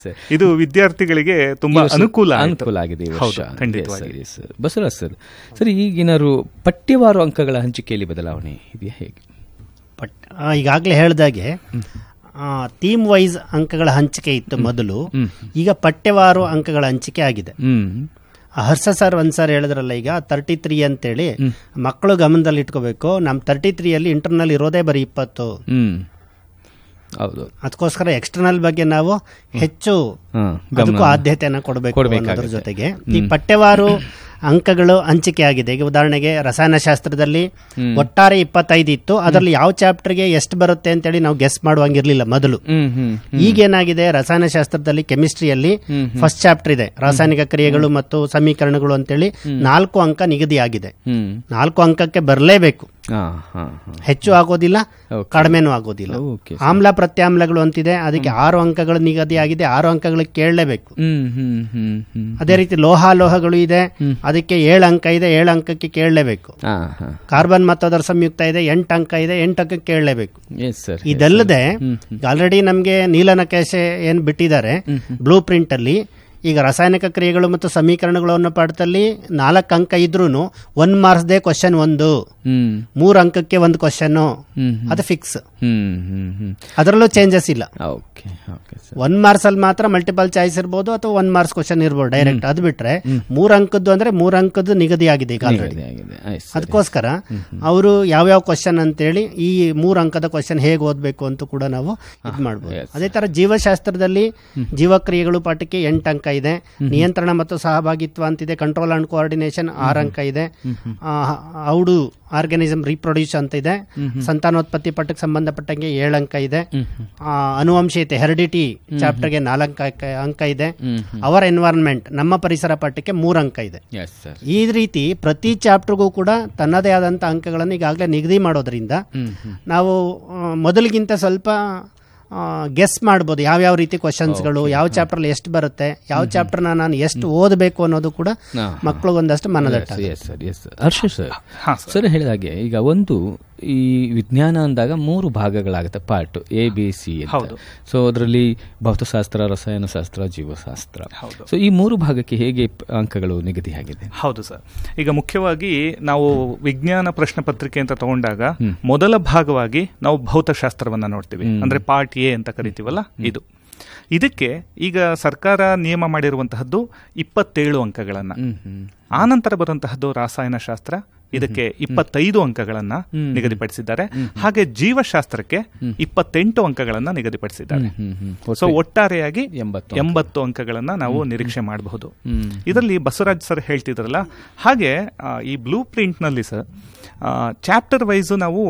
ಇದು ವಿದ್ಯಾರ್ಥಿಗಳಿಗೆ ತುಂಬಾ ಅನುಕೂಲ ಆಗಿದೆ ಈ ವರ್ಷ. ಬಸವರಾಜ್ ಸರ್, ಸರಿ, ಈಗಿನಾರು ಪಠ್ಯವಾರು ಅಂಕಗಳ ಹಂಚಿಕೆಯಲ್ಲಿ ಬದಲಾವಣೆ ಇದೆಯಾ, ಹೇಗೆ? ಈಗಾಗಲೇ ಹೇಳಿದಾಗೆ ಥೀಮ್ ವೈಸ್ ಅಂಕಗಳ ಹಂಚಿಕೆ ಇತ್ತು ಮೊದಲು, ಈಗ ಪಠ್ಯವಾರು ಅಂಕಗಳ ಹಂಚಿಕೆ ಆಗಿದೆ. ಹರ್ಷ ಸರ್ ಒಂದ್ಸಾರಿ ಹೇಳಿದ್ರಲ್ಲ, ಈಗ 33 ಅಂತೇಳಿ ಮಕ್ಕಳು ಗಮನದಲ್ಲಿ ಇಟ್ಕೋಬೇಕು. ನಮ್ಮ 33 ಇಂಟರ್ನಲ್ ಇರೋದೇ ಬರೀ 20. ಹೌದು, ಅದಕ್ಕೋಸ್ಕರ ಎಕ್ಸ್ಟರ್ನಲ್ ಬಗ್ಗೆ ನಾವು ಹೆಚ್ಚು ಅದಕ್ಕೂ ಆದ್ಯತೆಯನ್ನು ಕೊಡಬೇಕು. ಅನ್ನೋದ್ರ ಜೊತೆಗೆ ಈ ಪಠ್ಯವಾರು ಅಂಕಗಳು ಹಂಚಿಕೆ ಆಗಿದೆ. ಈಗ ಉದಾಹರಣೆಗೆ ರಸಾಯನಶಾಸ್ತ್ರದಲ್ಲಿ ಒಟ್ಟಾರೆ 25 ಇತ್ತು, ಅದರಲ್ಲಿ ಯಾವ ಚಾಪ್ಟರ್ಗೆ ಎಷ್ಟು ಬರುತ್ತೆ ಅಂತೇಳಿ ನಾವು ಗೆಸ್ ಮಾಡುವಂಗಿರ್ಲಿಲ್ಲ ಮೊದಲು. ಈಗೇನಾಗಿದೆ, ರಸಾಯನಶಾಸ್ತ್ರದಲ್ಲಿ ಕೆಮಿಸ್ಟ್ರಿಯಲ್ಲಿ ಫಸ್ಟ್ ಚಾಪ್ಟರ್ ಇದೆ, ರಾಸಾಯನಿಕ ಕ್ರಿಯೆಗಳು ಮತ್ತು ಸಮೀಕರಣಗಳು ಅಂತೇಳಿ 4 ಅಂಕ ನಿಗದಿ ಆಗಿದೆ. 4 ಅಂಕಕ್ಕೆ ಬರಲೇಬೇಕು, ಹೆಚ್ಚು ಆಗೋದಿಲ್ಲ, ಕಡಿಮೆನೂ ಆಗೋದಿಲ್ಲ. ಆಮ್ಲ ಪ್ರತ್ಯಾಮ್ಲಗಳು ಅಂತಿದೆ, ಅದಕ್ಕೆ 6 ಅಂಕಗಳು ನಿಗದಿ ಆಗಿದೆ, 6 ಅಂಕಗಳಿಗೆ ಕೇಳಲೇಬೇಕು. ಅದೇ ರೀತಿ ಲೋಹಗಳು ಇದೆ, ಅದಕ್ಕೆ 7 ಅಂಕ ಇದೆ, 7 ಅಂಕಕ್ಕೆ ಕೇಳಲೇಬೇಕು. ಕಾರ್ಬನ್ ಮತ್ತು ಅದರ ಸಂಯುಕ್ತ ಇದೆ, 8 ಅಂಕ ಇದೆ, 8 ಅಂಕಕ್ಕೆ ಕೇಳಲೇಬೇಕು. ಇದಲ್ಲದೆ ಆಲ್ರೆಡಿ ನಮಗೆ ನೀಲನಕಾಶೆ ಏನ್ ಬಿಟ್ಟಿದ್ದಾರೆ ಬ್ಲೂ ಪ್ರಿಂಟ್ ಅಲ್ಲಿ, ಈಗ ರಾಸಾಯನಿಕ ಕ್ರಿಯೆಗಳು ಮತ್ತು ಸಮೀಕರಣಗಳು ಅನ್ನೋ ಪಾಠದಲ್ಲಿ 4 ಅಂಕ ಇದ್ರೂ 1 ಮಾರ್ಕ್ಸ್ದೇ ಕ್ವಶನ್ 1, 3 ಅಂಕಕ್ಕೆ 1 ಕ್ವಶನ್, ಅದು ಫಿಕ್ಸ್. ಅದರಲ್ಲೂ ಚೇಂಜಸ್ ಇಲ್ಲ. 1 ಮಾರ್ಕ್ಸ್ ಅಲ್ಲಿ ಮಾತ್ರ ಮಲ್ಟಿಪಲ್ ಚಾಯ್ಸ್ ಇರ್ಬೋದು ಅಥವಾ 1 ಮಾರ್ಕ್ಸ್ ಕ್ವಶನ್ ಇರ್ಬೋದು ಡೈರೆಕ್ಟ್. ಅದು ಬಿಟ್ರೆ 3 ಅಂಕದ್ದು ಅಂದ್ರೆ 3 ಅಂಕದ್ದು ನಿಗದಿ ಆಗಿದೆ ಈಗ ಆಲ್ರೆಡಿ. ಅದಕ್ಕೋಸ್ಕರ ಅವರು ಯಾವ್ಯಾವ ಕ್ವಶನ್ ಅಂತೇಳಿ ಈ 3 ಅಂಕದ ಕ್ವಶನ್ ಹೇಗೆ ಓದಬೇಕು ಅಂತ ಕೂಡ ನಾವು ಇದು ಮಾಡ್ಬೋದು. ಅದೇ ತರ ಜೀವಶಾಸ್ತ್ರದಲ್ಲಿ ಜೀವಕ್ರಿಯೆಗಳು ಪಾಠಕ್ಕೆ 8 ಅಂಕ ಇದೆ, ನಿಯಂತ್ರಣ ಮತ್ತು ಸಹಭಾಗಿತ್ವ ಅಂತಿದೆ, ಕಂಟ್ರೋಲ್ ಅಂಡ್ ಕೋಆರ್ಡಿನೇಷನ್ 6 ಅಂಕ ಇದೆ, ಔಡು ಆರ್ಗಾನಿಸಮ್ ರೀಪ್ರೊಡ್ಯೂಸ್ ಅಂತ ಇದೆ, ಸಂತಾನೋತ್ಪತ್ತಿ ಪಾಠಕ್ಕೆ ಸಂಬಂಧಪಟ್ಟಂಗೆ 7 ಅಂಕ ಇದೆ, ಅನುವಂಶೀಯತೆ ಹೆರಿಡಿಟಿ ಚಾಪ್ಟರ್ಗೆ 4 ಅಂಕ ಇದೆ, ಅವರ್ ಎನ್ವೈರನ್ಮೆಂಟ್ ನಮ್ಮ ಪರಿಸರ ಪಾಠಕ್ಕೆ 3 ಅಂಕ ಇದೆ. ಈ ರೀತಿ ಪ್ರತಿ ಚಾಪ್ಟರ್ಗೂ ಕೂಡ ತನ್ನದೇ ಆದಂತ ಅಂಕಗಳನ್ನು ಈಗಾಗಲೇ ನಿಗದಿ ಮಾಡೋದ್ರಿಂದ ನಾವು ಮೊದಲಿಗಿಂತ ಸ್ವಲ್ಪ ಗೆಸ್ ಮಾಡ್ಬೋದು ಯಾವ್ಯಾವ ರೀತಿ ಕ್ವಶನ್ಸ್ಗಳು, ಯಾವ ಚಾಪ್ಟರ್ ಎಷ್ಟು ಬರುತ್ತೆ, ಯಾವ ಚಾಪ್ಟರ್ನ ನಾನು ಎಷ್ಟು ಓದಬೇಕು ಅನ್ನೋದು ಕೂಡ ಮಕ್ಕಳಿಗೊಂದಷ್ಟು ಮನದಟ್ಟ. ಹರ್ಷ ಸರ್ ಹೇಳಿದಾಗೆ, ಈಗ ಒಂದು ಈ ವಿಜ್ಞಾನ ಅಂದಾಗ 3 ಭಾಗಗಳಾಗುತ್ತೆ, ಪಾರ್ಟ್ ABC ಅಂತ. ಸೊ ಅದರಲ್ಲಿ ಭೌತಶಾಸ್ತ್ರ, ರಸಾಯನಶಾಸ್ತ್ರ, ಜೀವಶಾಸ್ತ್ರ. ಸೊ ಈ 3 ಭಾಗಕ್ಕೆ ಹೇಗೆ ಅಂಕಗಳು ನಿಗದಿಯಾಗಿದೆ? ಹೌದು ಸರ್, ಈಗ ಮುಖ್ಯವಾಗಿ ನಾವು ವಿಜ್ಞಾನ ಪ್ರಶ್ನೆ ಪತ್ರಿಕೆ ಅಂತ ತಗೊಂಡಾಗ ಮೊದಲ ಭಾಗವಾಗಿ ನಾವು ಭೌತಶಾಸ್ತ್ರವನ್ನ ನೋಡ್ತೀವಿ, ಅಂದ್ರೆ ಪಾರ್ಟ್ ಎ ಅಂತ ಕರಿತೀವಲ್ಲ ಇದು. ಇದಕ್ಕೆ ಈಗ ಸರ್ಕಾರ ನಿಯಮ ಮಾಡಿರುವಂತಹದ್ದು 27 ಅಂಕಗಳನ್ನ. ಆನಂತರ ಬರುವಂತಹದ್ದು ರಾಸಾಯನಶಾಸ್ತ್ರ, ಇದಕ್ಕೆ 25 ಅಂಕಗಳನ್ನ ನಿಗದಿಪಡಿಸಿದ್ದಾರೆ. ಹಾಗೆ ಜೀವಶಾಸ್ತ್ರಕ್ಕೆ 28 ಅಂಕಗಳನ್ನ ನಿಗದಿಪಡಿಸಿದ್ದಾರೆ. ಸೊ ಒಟ್ಟಾರೆಯಾಗಿ 80 ಅಂಕಗಳನ್ನ ನಾವು ನಿರೀಕ್ಷೆ ಮಾಡಬಹುದು. ಇದರಲ್ಲಿ ಬಸವರಾಜ್ ಸರ್ ಹೇಳ್ತಿದ್ರಲ್ಲ ಹಾಗೆ ಈ ಬ್ಲೂ ಪ್ರಿಂಟ್ ನಲ್ಲಿ ಸರ್ ಚಾಪ್ಟರ್ ವೈಸ್ ನಾವು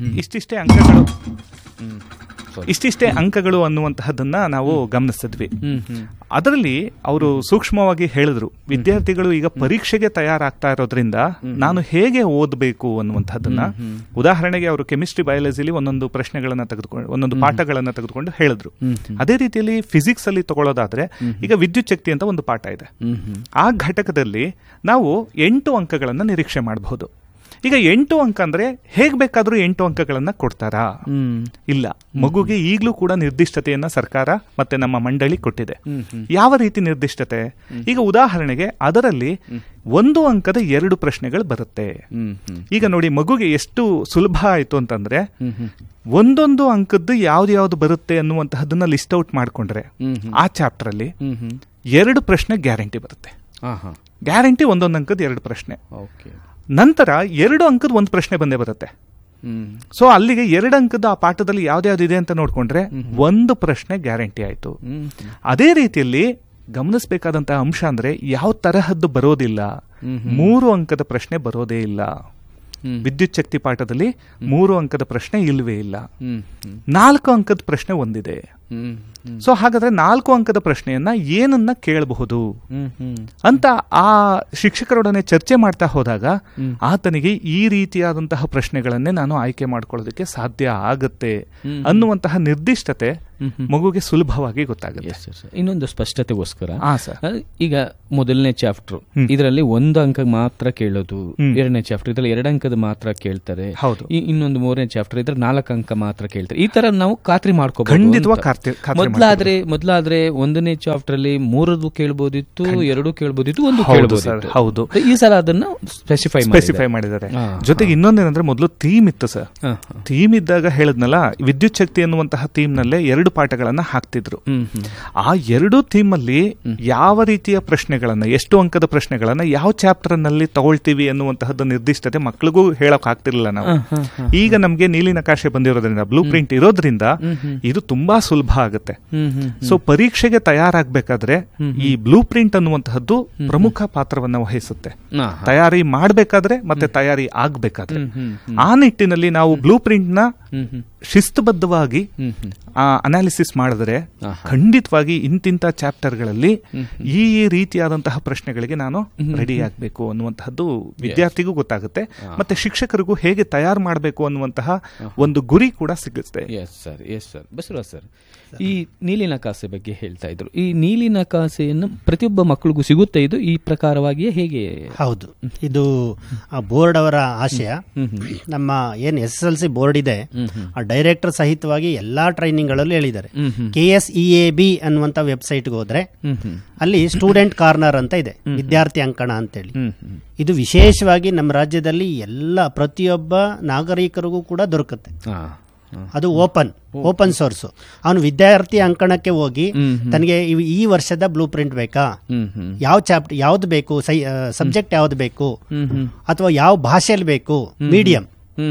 ಇಷ್ಟಿಷ್ಟೇ ಅಂಕಗಳು ಅನ್ನುವಂತಹದನ್ನ ನಾವು ಗಮನಿಸಿದ್ವಿ. ಅದರಲ್ಲಿ ಅವರು ಸೂಕ್ಷ್ಮವಾಗಿ ಹೇಳಿದ್ರು, ವಿದ್ಯಾರ್ಥಿಗಳು ಈಗ ಪರೀಕ್ಷೆಗೆ ತಯಾರಾಗ್ತಾ ಇರೋದ್ರಿಂದ ನಾನು ಹೇಗೆ ಓದಬೇಕು ಅನ್ನುವಂಥದ್ದನ್ನ. ಉದಾಹರಣೆಗೆ ಅವರು ಕೆಮಿಸ್ಟ್ರಿ, ಬಯಾಲಜಿಲಿ ಒಂದೊಂದು ಪ್ರಶ್ನೆಗಳನ್ನ ತೆಗೆದುಕೊಂಡು, ಒಂದೊಂದು ಪಾಠಗಳನ್ನ ತೆಗೆದುಕೊಂಡು ಹೇಳಿದ್ರು. ಅದೇ ರೀತಿಯಲ್ಲಿ ಫಿಸಿಕ್ಸ್ ಅಲ್ಲಿ ತಗೊಳ್ಳೋದಾದ್ರೆ ಈಗ ವಿದ್ಯುತ್ ಶಕ್ತಿ ಅಂತ ಒಂದು ಪಾಠ ಇದೆ. ಆ ಘಟಕದಲ್ಲಿ ನಾವು 8 ಅಂಕಗಳನ್ನ ನಿರೀಕ್ಷೆ ಮಾಡಬಹುದು. ಈಗ 8 ಅಂಕ ಅಂದ್ರೆ ಹೇಗ್ ಬೇಕಾದ್ರೂ 8 ಅಂಕಗಳನ್ನ ಕೊಡ್ತಾರಾ? ಇಲ್ಲ, ಮಗುಗೆ ಈಗಲೂ ಕೂಡ ನಿರ್ದಿಷ್ಟತೆಯನ್ನ ಸರ್ಕಾರ ಮತ್ತೆ ನಮ್ಮ ಮಂಡಳಿ ಕೊಟ್ಟಿದೆ. ಯಾವ ರೀತಿ ನಿರ್ದಿಷ್ಟತೆ? ಈಗ ಉದಾಹರಣೆಗೆ ಅದರಲ್ಲಿ 1 ಅಂಕದ 2 ಪ್ರಶ್ನೆಗಳು ಬರುತ್ತೆ. ಈಗ ನೋಡಿ, ಮಗುಗೆ ಎಷ್ಟು ಸುಲಭ ಆಯ್ತು ಅಂತಂದ್ರೆ ಒಂದೊಂದು ಅಂಕದ್ದು ಯಾವ್ದು ಬರುತ್ತೆ ಅನ್ನುವಂತಹದನ್ನ ಲಿಸ್ಟ್ ಔಟ್ ಮಾಡ್ಕೊಂಡ್ರೆ ಆ ಚಾಪ್ಟರ್ ಅಲ್ಲಿ 2 ಪ್ರಶ್ನೆ ಗ್ಯಾರಂಟಿ ಬರುತ್ತೆ. ಗ್ಯಾರಂಟಿ 1 ಅಂಕದ 2 ಪ್ರಶ್ನೆ. ನಂತರ 2 ಅಂಕದ 1 ಪ್ರಶ್ನೆ ಬಂದೇ ಬರುತ್ತೆ. ಸೊ ಅಲ್ಲಿಗೆ 2 ಅಂಕದ ಆ ಪಾಠದಲ್ಲಿ ಯಾವ್ದ್ಯಾವ್ದಿದೆ ಅಂತ ನೋಡ್ಕೊಂಡ್ರೆ 1 ಪ್ರಶ್ನೆ ಗ್ಯಾರಂಟಿ ಆಯ್ತು. ಅದೇ ರೀತಿಯಲ್ಲಿ ಗಮನಿಸಬೇಕಾದಂತಹ ಅಂಶ ಅಂದ್ರೆ ಯಾವ ತರಹದ್ದು ಬರೋದಿಲ್ಲ, 3 ಅಂಕದ ಪ್ರಶ್ನೆ ಬರೋದೇ ಇಲ್ಲ. ವಿದ್ಯುತ್ ಶಕ್ತಿ ಪಾಠದಲ್ಲಿ 3 ಅಂಕದ ಪ್ರಶ್ನೆ ಇಲ್ವೇ ಇಲ್ಲ. 4 ಅಂಕದ ಪ್ರಶ್ನೆ ಒಂದಿದೆ. ಸೊ ಹಾಗಾದ್ರೆ 4 ಅಂಕದ ಪ್ರಶ್ನೆಯನ್ನ ಏನನ್ನ ಕೇಳಬಹುದು ಅಂತ ಆ ಶಿಕ್ಷಕರೊಡನೆ ಚರ್ಚೆ ಮಾಡ್ತಾ ಹೋದಾಗ ಆತನಿಗೆ ಈ ರೀತಿಯಾದಂತಹ ಪ್ರಶ್ನೆಗಳನ್ನೇ ನಾನು ಆಯ್ಕೆ ಮಾಡ್ಕೊಳ್ಳೋದಕ್ಕೆ ಸಾಧ್ಯ ಆಗುತ್ತೆ ಅನ್ನುವಂತಹ ನಿರ್ದಿಷ್ಟತೆ ಮಗುಗೆ ಸುಲಭವಾಗಿ ಗೊತ್ತಾಗುತ್ತೆ. ಇನ್ನೊಂದು ಸ್ಪಷ್ಟತೆಗೋಸ್ಕರ ಈಗ ಮೊದಲನೇ ಚಾಪ್ಟರ್ ಇದರಲ್ಲಿ 1 ಅಂಕ ಮಾತ್ರ ಕೇಳೋದು, 2ನೇ ಚಾಪ್ಟರ್ ಇದರಲ್ಲಿ 2 ಅಂಕದ ಮಾತ್ರ ಕೇಳ್ತಾರೆ, ಇನ್ನೊಂದು 3ನೇ ಚಾಪ್ಟರ್ ಇದ್ರೆ 4 ಅಂಕ ಮಾತ್ರ ಕೇಳ್ತಾರೆ. ಈ ತರ ನಾವು ಖಾತ್ರಿ ಮಾಡ್ಕೋಬಹುದು. ಖಂಡಿತವಾಗಿ ಮೊದಲಾದ್ರೆ ಒಂದನೇ ಚಾಪ್ಟರ್ ಅಲ್ಲಿ 3 ಕೇಳಬಹುದಿತ್ತು, 2 ಕೇಳಬಹುದಿತ್ತು, 1 ಕೇಳಬಹುದಿತ್ತು. ಹೌದು, ಈ ಸಲ ಅದನ್ನ ಸ್ಪೆಸಿಫೈ ಮಾಡಿದ್ದಾರೆ. ಜೊತೆಗೆ ಇನ್ನೊಂದೇನಂದ್ರೆ ಮೊದಲು ಥೀಮ್ ಇತ್ತು ಸರ್. ಥೀಮ್ ಇದ್ದಾಗ ಹೇಳದ್ನಲ್ಲ, ವಿದ್ಯುತ್ ಶಕ್ತಿ ಅನ್ನುವಂತಹ ಥೀಮ್ ನಲ್ಲೇ 2 ಪಾಠಗಳನ್ನ ಹಾಕ್ತಿದ್ರು. ಆ 2 ಥೀಮ್ ಅಲ್ಲಿ ಯಾವ ರೀತಿಯ ಪ್ರಶ್ನೆಗಳನ್ನ, ಎಷ್ಟು ಅಂಕದ ಪ್ರಶ್ನೆಗಳನ್ನ ಯಾವ ಚಾಪ್ಟರ್ ನಲ್ಲಿ ತಗೊಳ್ತೀವಿ ಅನ್ನುವಂತಹದ್ದು ನಿರ್ದಿಷ್ಟತೆ ಮಕ್ಕಳಿಗೂ ಹೇಳಕ್ ಆಗ್ತಿರ್ಲಿಲ್ಲ ನಾವು. ಈಗ ನಮ್ಗೆ ನೀಲಿ ನಕಾಶೆ ಬಂದಿರೋದ್ರಿಂದ, ಬ್ಲೂ ಪ್ರಿಂಟ್ ಇರೋದ್ರಿಂದ ಇದು ತುಂಬಾ ಸುಲಭ ಆಗುತ್ತೆ. ಸೊ ಪರೀಕ್ಷೆಗೆ ತಯಾರಾಗಬೇಕಾದ್ರೆ ಈ ಬ್ಲೂ ಪ್ರಿಂಟ್ ಅನ್ನುವಂತಹದ್ದು ಪ್ರಮುಖ ಪಾತ್ರವನ್ನ ವಹಿಸುತ್ತೆ, ತಯಾರಿ ಮಾಡಬೇಕಾದ್ರೆ ಮತ್ತೆ ತಯಾರಿ ಆಗ್ಬೇಕಾದ್ರೆ. ಆ ನಿಟ್ಟಿನಲ್ಲಿ ನಾವು ಬ್ಲೂ ಪ್ರಿಂಟ್ ನ ಶಿಸ್ತುಬದ್ಧವಾಗಿ ಅನಾಲಿಸಿಸ್ ಮಾಡಿದ್ರೆ ಖಂಡಿತವಾಗಿ ಇಂತಿಂತ ಚಾಪ್ಟರ್ಗಳಲ್ಲಿ ಈ ರೀತಿಯಾದಂತಹ ಪ್ರಶ್ನೆಗಳಿಗೆ ನಾನು ರೆಡಿ ಆಗಬೇಕು ಅನ್ನುವಂತಹದ್ದು ವಿದ್ಯಾರ್ಥಿಗೂ ಗೊತ್ತಾಗುತ್ತೆ, ಮತ್ತೆ ಶಿಕ್ಷಕರಿಗೂ ಹೇಗೆ ತಯಾರು ಮಾಡಬೇಕು ಅನ್ನುವಂತಹ ಒಂದು ಗುರಿ ಕೂಡ ಸಿಗುತ್ತೆ. ಬಸವರಾಜ್ ಸರ್, ಈ ನೀಲಿ ನಕಾಸೆ ಬಗ್ಗೆ ಹೇಳ್ತಾ ಇದ್ರು. ಈ ನೀಲಿ ನಕಾಸೆಯನ್ನು ಪ್ರತಿಯೊಬ್ಬ ಮಕ್ಕಳಿಗೂ ಸಿಗುತ್ತೆ ಇದು ಈ ಪ್ರಕಾರವಾಗಿಯೇ ಹೇಗೆ? ಹೌದು, ಇದು ಬೋರ್ಡ್ ಅವರ ಆಶಯ. ನಮ್ಮ ಏನ್ SSLC ಬೋರ್ಡ್ ಇದೆ, ಆ ಡೈರೆಕ್ಟರ್ ಸಹಿತವಾಗಿ ಎಲ್ಲಾ ಟ್ರೈನಿಂಗ್ ಗಳಲ್ಲೂ ಹೇಳಿದ್ದಾರೆ. KSEAB ಅನ್ನುವಂತ ವೆಬ್ಸೈಟ್ಗೆ ಹೋದ್ರೆ ಅಲ್ಲಿ ಸ್ಟೂಡೆಂಟ್ ಕಾರ್ನರ್ ಅಂತ ಇದೆ, ವಿದ್ಯಾರ್ಥಿ ಅಂಕಣ ಅಂತೇಳಿ. ಇದು ವಿಶೇಷವಾಗಿ ನಮ್ಮ ರಾಜ್ಯದಲ್ಲಿ ಪ್ರತಿಯೊಬ್ಬ ನಾಗರಿಕರಿಗೂ ಕೂಡ ದೊರಕುತ್ತೆ. ಅದು ಓಪನ್ ಸೋರ್ಸ್. ಅವನು ವಿದ್ಯಾರ್ಥಿ ಅಂಕಣಕ್ಕೆ ಹೋಗಿ ತನಗೆ ಈ ವರ್ಷದ ಬ್ಲೂ ಪ್ರಿಂಟ್ ಬೇಕಾ, ಯಾವ ಚಾಪ್ಟರ್ ಯಾವ್ದು ಬೇಕು, ಸಬ್ಜೆಕ್ಟ್ ಯಾವ್ದು ಬೇಕು, ಅಥವಾ ಯಾವ ಭಾಷೆಯಲ್ಲಿ ಬೇಕು, ಮೀಡಿಯಂ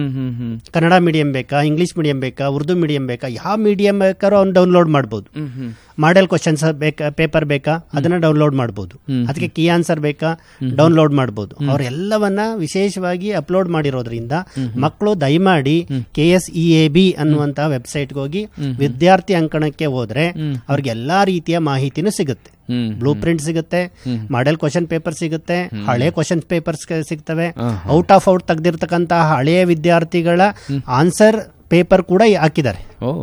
ಕನ್ನಡ ಮೀಡಿಯಂ ಬೇಕಾ, ಇಂಗ್ಲಿಷ್ ಮೀಡಿಯಂ ಬೇಕಾ, ಉರ್ದು ಮೀಡಿಯಂ ಬೇಕಾ, ಯಾವ ಮೀಡಿಯಂ ಬೇಕಾದ್ರೂ ಅವ್ನು ಡೌನ್ಲೋಡ್ ಮಾಡ್ಬೋದು. ಮಾಡೆಲ್ ಕ್ವಶನ್ಸ್ ಪೇಪರ್ ಬೇಕಾ, ಅದನ್ನ ಡೌನ್ಲೋಡ್ ಮಾಡ್ಬೋದು. ಅದಕ್ಕೆ ಕೀ ಆನ್ಸರ್ ಬೇಕಾ, ಡೌನ್ಲೋಡ್ ಮಾಡ್ಬೋದು. ಅವರೆಲ್ಲವನ್ನ ವಿಶೇಷವಾಗಿ ಅಪ್ಲೋಡ್ ಮಾಡಿರೋದ್ರಿಂದ ಮಕ್ಕಳು ದಯಮಾಡಿ KSEAB ಅನ್ನುವಂತ ವೆಬ್ಸೈಟ್ಗೆ ಹೋಗಿ ವಿದ್ಯಾರ್ಥಿ ಅಂಕಣಕ್ಕೆ ಹೋದ್ರೆ ಅವ್ರಿಗೆ ಎಲ್ಲಾ ರೀತಿಯ ಮಾಹಿತಿನೂ ಸಿಗುತ್ತೆ. ಬ್ಲೂ ಪ್ರಿಂಟ್ ಸಿಗುತ್ತೆ, ಮಾಡೆಲ್ ಕ್ವಶನ್ ಪೇಪರ್ ಸಿಗುತ್ತೆ, ಹಳೆ ಕ್ವಶನ್ ಪೇಪರ್ಸ್ ಸಿಗ್ತವೆ, ಔಟ್ ಆಫ್ ಔಟ್ ತೆಗೆದಿರ್ತಕ್ಕಂತಹ ಹಳೆಯ ವಿದ್ಯಾರ್ಥಿಗಳ ಆನ್ಸರ್ ಪೇಪರ್ ಕೂಡ ಹಾಕಿದ್ದಾರೆ.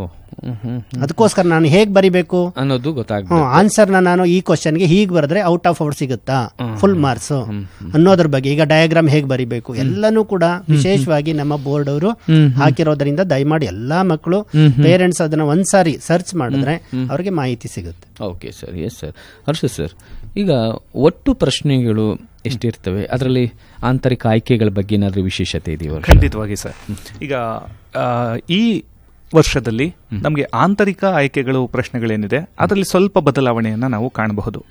ಅದಕ್ಕೋಸ್ಕರ ನಾನು ಹೇಗ್ ಬರಿಬೇಕು ಅನ್ನೋದು ಗೊತ್ತಾಗ್ತದೆ. ಆನ್ಸರ್ನ ನಾನು ಈ ಕ್ವಶನ್ಗೆ ಹೀಗೆ ಬರೆದ್ರೆ ಔಟ್ ಆಫ್ ಔಟ್ ಸಿಗುತ್ತಾ, ಫುಲ್ ಮಾರ್ಕ್ಸ್ ಅನ್ನೋದ್ರ ಬಗ್ಗೆ, ಈಗ ಡಯಾಗ್ರಾಮ್ ಹೇಗ್ ಬರಿಬೇಕು ಎಲ್ಲನೂ ಕೂಡ ವಿಶೇಷವಾಗಿ ನಮ್ಮ ಬೋರ್ಡ್ ಅವರು ಹಾಕಿರೋದ್ರಿಂದ ದಯಮಾಡಿ ಎಲ್ಲಾ ಮಕ್ಕಳು, ಪೇರೆಂಟ್ಸ್ ಅದನ್ನ ಒಂದ್ಸಾರಿ ಸರ್ಚ್ ಮಾಡಿದ್ರೆ ಅವ್ರಿಗೆ ಮಾಹಿತಿ ಸಿಗುತ್ತೆ. Okay sir, yes sir. ಹರ್ಷ ಸರ್, ಈಗ ಒಟ್ಟು ಪ್ರಶ್ನೆಗಳು ಎಷ್ಟಿರ್ತವೆ, ಅದರಲ್ಲಿ ಆಂತರಿಕ ಆಯ್ಕೆಗಳ ಬಗ್ಗೆ ಏನಾದರೂ ವಿಶೇಷತೆ ಇದೆಯೋ? ಖಂಡಿತವಾಗಿ ಸರ್. ಈಗ ಈ ವರ್ಷದಲ್ಲಿ ನಮಗೆ ಆಂತರಿಕ ಆಯ್ಕೆಗಳು ಪ್ರಶ್ನೆಗಳೇನಿದೆ ಅದರಲ್ಲಿ ಸ್ವಲ್ಪ ಬದಲಾವಣೆಯನ್ನ ನಾವು ಕಾಣಬಹುದು.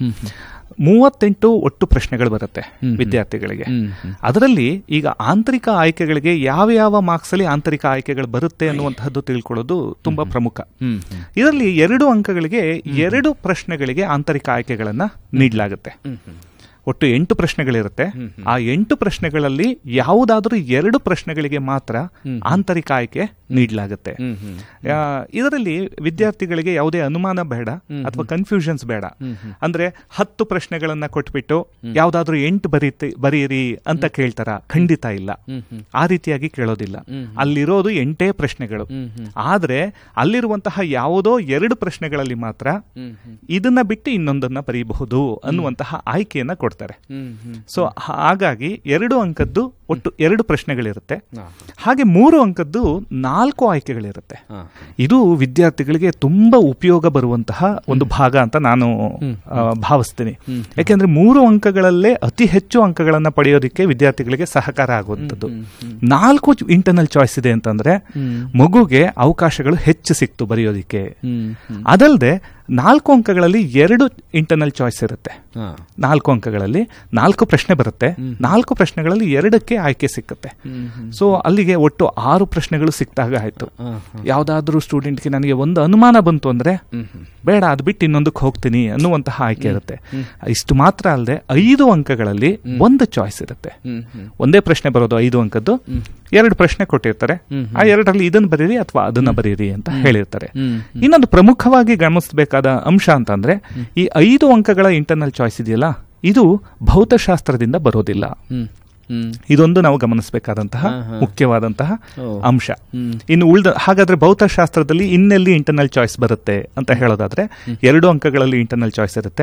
38 ಒಟ್ಟು ಪ್ರಶ್ನೆಗಳು ಬರುತ್ತೆ ವಿದ್ಯಾರ್ಥಿಗಳಿಗೆ. ಅದರಲ್ಲಿ ಈಗ ಆಂತರಿಕ ಆಯ್ಕೆಗಳಿಗೆ ಯಾವ ಮಾರ್ಕ್ಸ್ ಅಲ್ಲಿ ಆಂತರಿಕ ಆಯ್ಕೆಗಳು ಬರುತ್ತೆ ಅನ್ನುವಂತಹದ್ದು ತಿಳ್ಕೊಳ್ಳೋದು ತುಂಬಾ ಪ್ರಮುಖ. ಇದರಲ್ಲಿ 2 ಅಂಕಗಳಿಗೆ 2 ಪ್ರಶ್ನೆಗಳಿಗೆ ಆಂತರಿಕ ಆಯ್ಕೆಗಳನ್ನ ನೀಡಲಾಗುತ್ತೆ. ಒಟ್ಟು 8 ಪ್ರಶ್ನೆಗಳಿರುತ್ತೆ. ಆ 8 ಪ್ರಶ್ನೆಗಳಲ್ಲಿ ಯಾವುದಾದ್ರೂ 2 ಪ್ರಶ್ನೆಗಳಿಗೆ ಮಾತ್ರ ಆಂತರಿಕ ಆಯ್ಕೆ ನೀಡಲಾಗುತ್ತೆ. ಇದರಲ್ಲಿ ವಿದ್ಯಾರ್ಥಿಗಳಿಗೆ ಯಾವುದೇ ಅನುಮಾನ ಬೇಡ ಅಥವಾ ಕನ್ಫ್ಯೂಷನ್ಸ್ ಬೇಡ. ಅಂದ್ರೆ 10 ಪ್ರಶ್ನೆಗಳನ್ನ ಕೊಟ್ಬಿಟ್ಟು ಯಾವ್ದಾದ್ರು 8 ಬರೀರಿ ಅಂತ ಕೇಳ್ತಾರ? ಖಂಡಿತ ಇಲ್ಲ, ಆ ರೀತಿಯಾಗಿ ಕೇಳೋದಿಲ್ಲ. ಅಲ್ಲಿರೋದು 8 ಪ್ರಶ್ನೆಗಳು. ಆದ್ರೆ ಅಲ್ಲಿರುವಂತಹ ಯಾವುದೋ 2 ಪ್ರಶ್ನೆಗಳಲ್ಲಿ ಮಾತ್ರ ಇದನ್ನ ಬಿಟ್ಟು ಇನ್ನೊಂದನ್ನ ಬರೀಬಹುದು ಅನ್ನುವಂತಹ ಆಯ್ಕೆಯನ್ನ ಕೊಡ್ತಾರೆ. ಸೊ ಹಾಗಾಗಿ 2 ಅಂಕದ್ದು ಒಟ್ಟು 2 ಪ್ರಶ್ನೆಗಳಿರುತ್ತೆ. ಹಾಗೆ 3 ಅಂಕದ್ದು 4 ಆಯ್ಕೆಗಳಿರುತ್ತೆ. ಇದು ವಿದ್ಯಾರ್ಥಿಗಳಿಗೆ ತುಂಬಾ ಉಪಯೋಗ ಬರುವಂತಹ ಒಂದು ಭಾಗ ಅಂತ ನಾನು ಭಾವಿಸ್ತೀನಿ. ಯಾಕೆಂದ್ರೆ 3 ಅಂಕಗಳಲ್ಲೇ ಅತಿ ಹೆಚ್ಚು ಅಂಕಗಳನ್ನ ಪಡೆಯೋದಕ್ಕೆ ವಿದ್ಯಾರ್ಥಿಗಳಿಗೆ ಸಹಕಾರ ಆಗುವಂಥದ್ದು. 4 ಇಂಟರ್ನಲ್ ಚಾಯ್ಸ್ ಇದೆ ಅಂತಂದ್ರೆ ಮಗುಗೆ ಅವಕಾಶಗಳು ಹೆಚ್ಚು ಸಿಕ್ತು ಬರೆಯೋದಿಕ್ಕೆ. ಅದಲ್ಲದೆ 4 ಅಂಕಗಳಲ್ಲಿ 2 ಇಂಟರ್ನಲ್ ಚಾಯ್ಸ್ ಇರುತ್ತೆ. 4 ಅಂಕಗಳಲ್ಲಿ 4 ಪ್ರಶ್ನೆ ಬರುತ್ತೆ. 4 ಪ್ರಶ್ನೆಗಳಲ್ಲಿ 2ಕ್ಕೆ ಆಯ್ಕೆ ಸಿಕ್ಕುತ್ತೆ. ಸೊ ಅಲ್ಲಿಗೆ ಒಟ್ಟು 6 ಪ್ರಶ್ನೆಗಳು ಸಿಕ್ತಾಗ ಆಯ್ತು. ಯಾವ್ದಾದ್ರೂ ಸ್ಟೂಡೆಂಟ್ಗೆ ನನಗೆ ಒಂದು ಅನುಮಾನ ಬಂತು ಅಂದ್ರೆ ಬೇಡ, ಅದು ಬಿಟ್ಟು ಇನ್ನೊಂದಕ್ಕೆ ಹೋಗ್ತೀನಿ ಅನ್ನುವಂತಹ ಆಯ್ಕೆ ಇರುತ್ತೆ. ಇಷ್ಟು ಮಾತ್ರ ಅಲ್ಲದೆ 5 ಅಂಕಗಳಲ್ಲಿ 1 ಚಾಯ್ಸ್ ಇರುತ್ತೆ. ಒಂದೇ ಪ್ರಶ್ನೆ ಬರೋದು 5 ಅಂಕದ್ದು. 2 ಪ್ರಶ್ನೆ ಕೊಟ್ಟಿರ್ತಾರೆ. ಆ 2ರಲ್ಲಿ ಇದನ್ನ ಬರೀರಿ ಅಥವಾ ಅದನ್ನ ಬರೀರಿ ಅಂತ ಹೇಳಿರ್ತಾರೆ. ಇನ್ನೊಂದು ಪ್ರಮುಖವಾಗಿ ಗಮನಿಸಬೇಕಾದ ಅಂಶ ಅಂತಂದ್ರೆ ಈ 5 ಅಂಕಗಳ ಇಂಟರ್ನಲ್ ಚಾಯ್ಸ್ ಇದೆಯಲ್ಲ, ಇದು ಭೌತಶಾಸ್ತ್ರದಿಂದ ಬರೋದಿಲ್ಲ. ಇದೊಂದು ನಾವು ಗಮನಿಸಬೇಕಾದಂತಹ ಮುಖ್ಯವಾದಂತಹ ಅಂಶ. ಇನ್ನು ಹಾಗಾದ್ರೆ ಭೌತಶಾಸ್ತ್ರದಲ್ಲಿ ಇನ್ನೆಲ್ಲಿ ಇಂಟರ್ನಲ್ ಚಾಯ್ಸ್ ಬರುತ್ತೆ ಅಂತ ಹೇಳೋದಾದ್ರೆ 2 ಅಂಕಗಳಲ್ಲಿ ಇಂಟರ್ನಲ್ ಚಾಯ್ಸ್ ಇರುತ್ತೆ.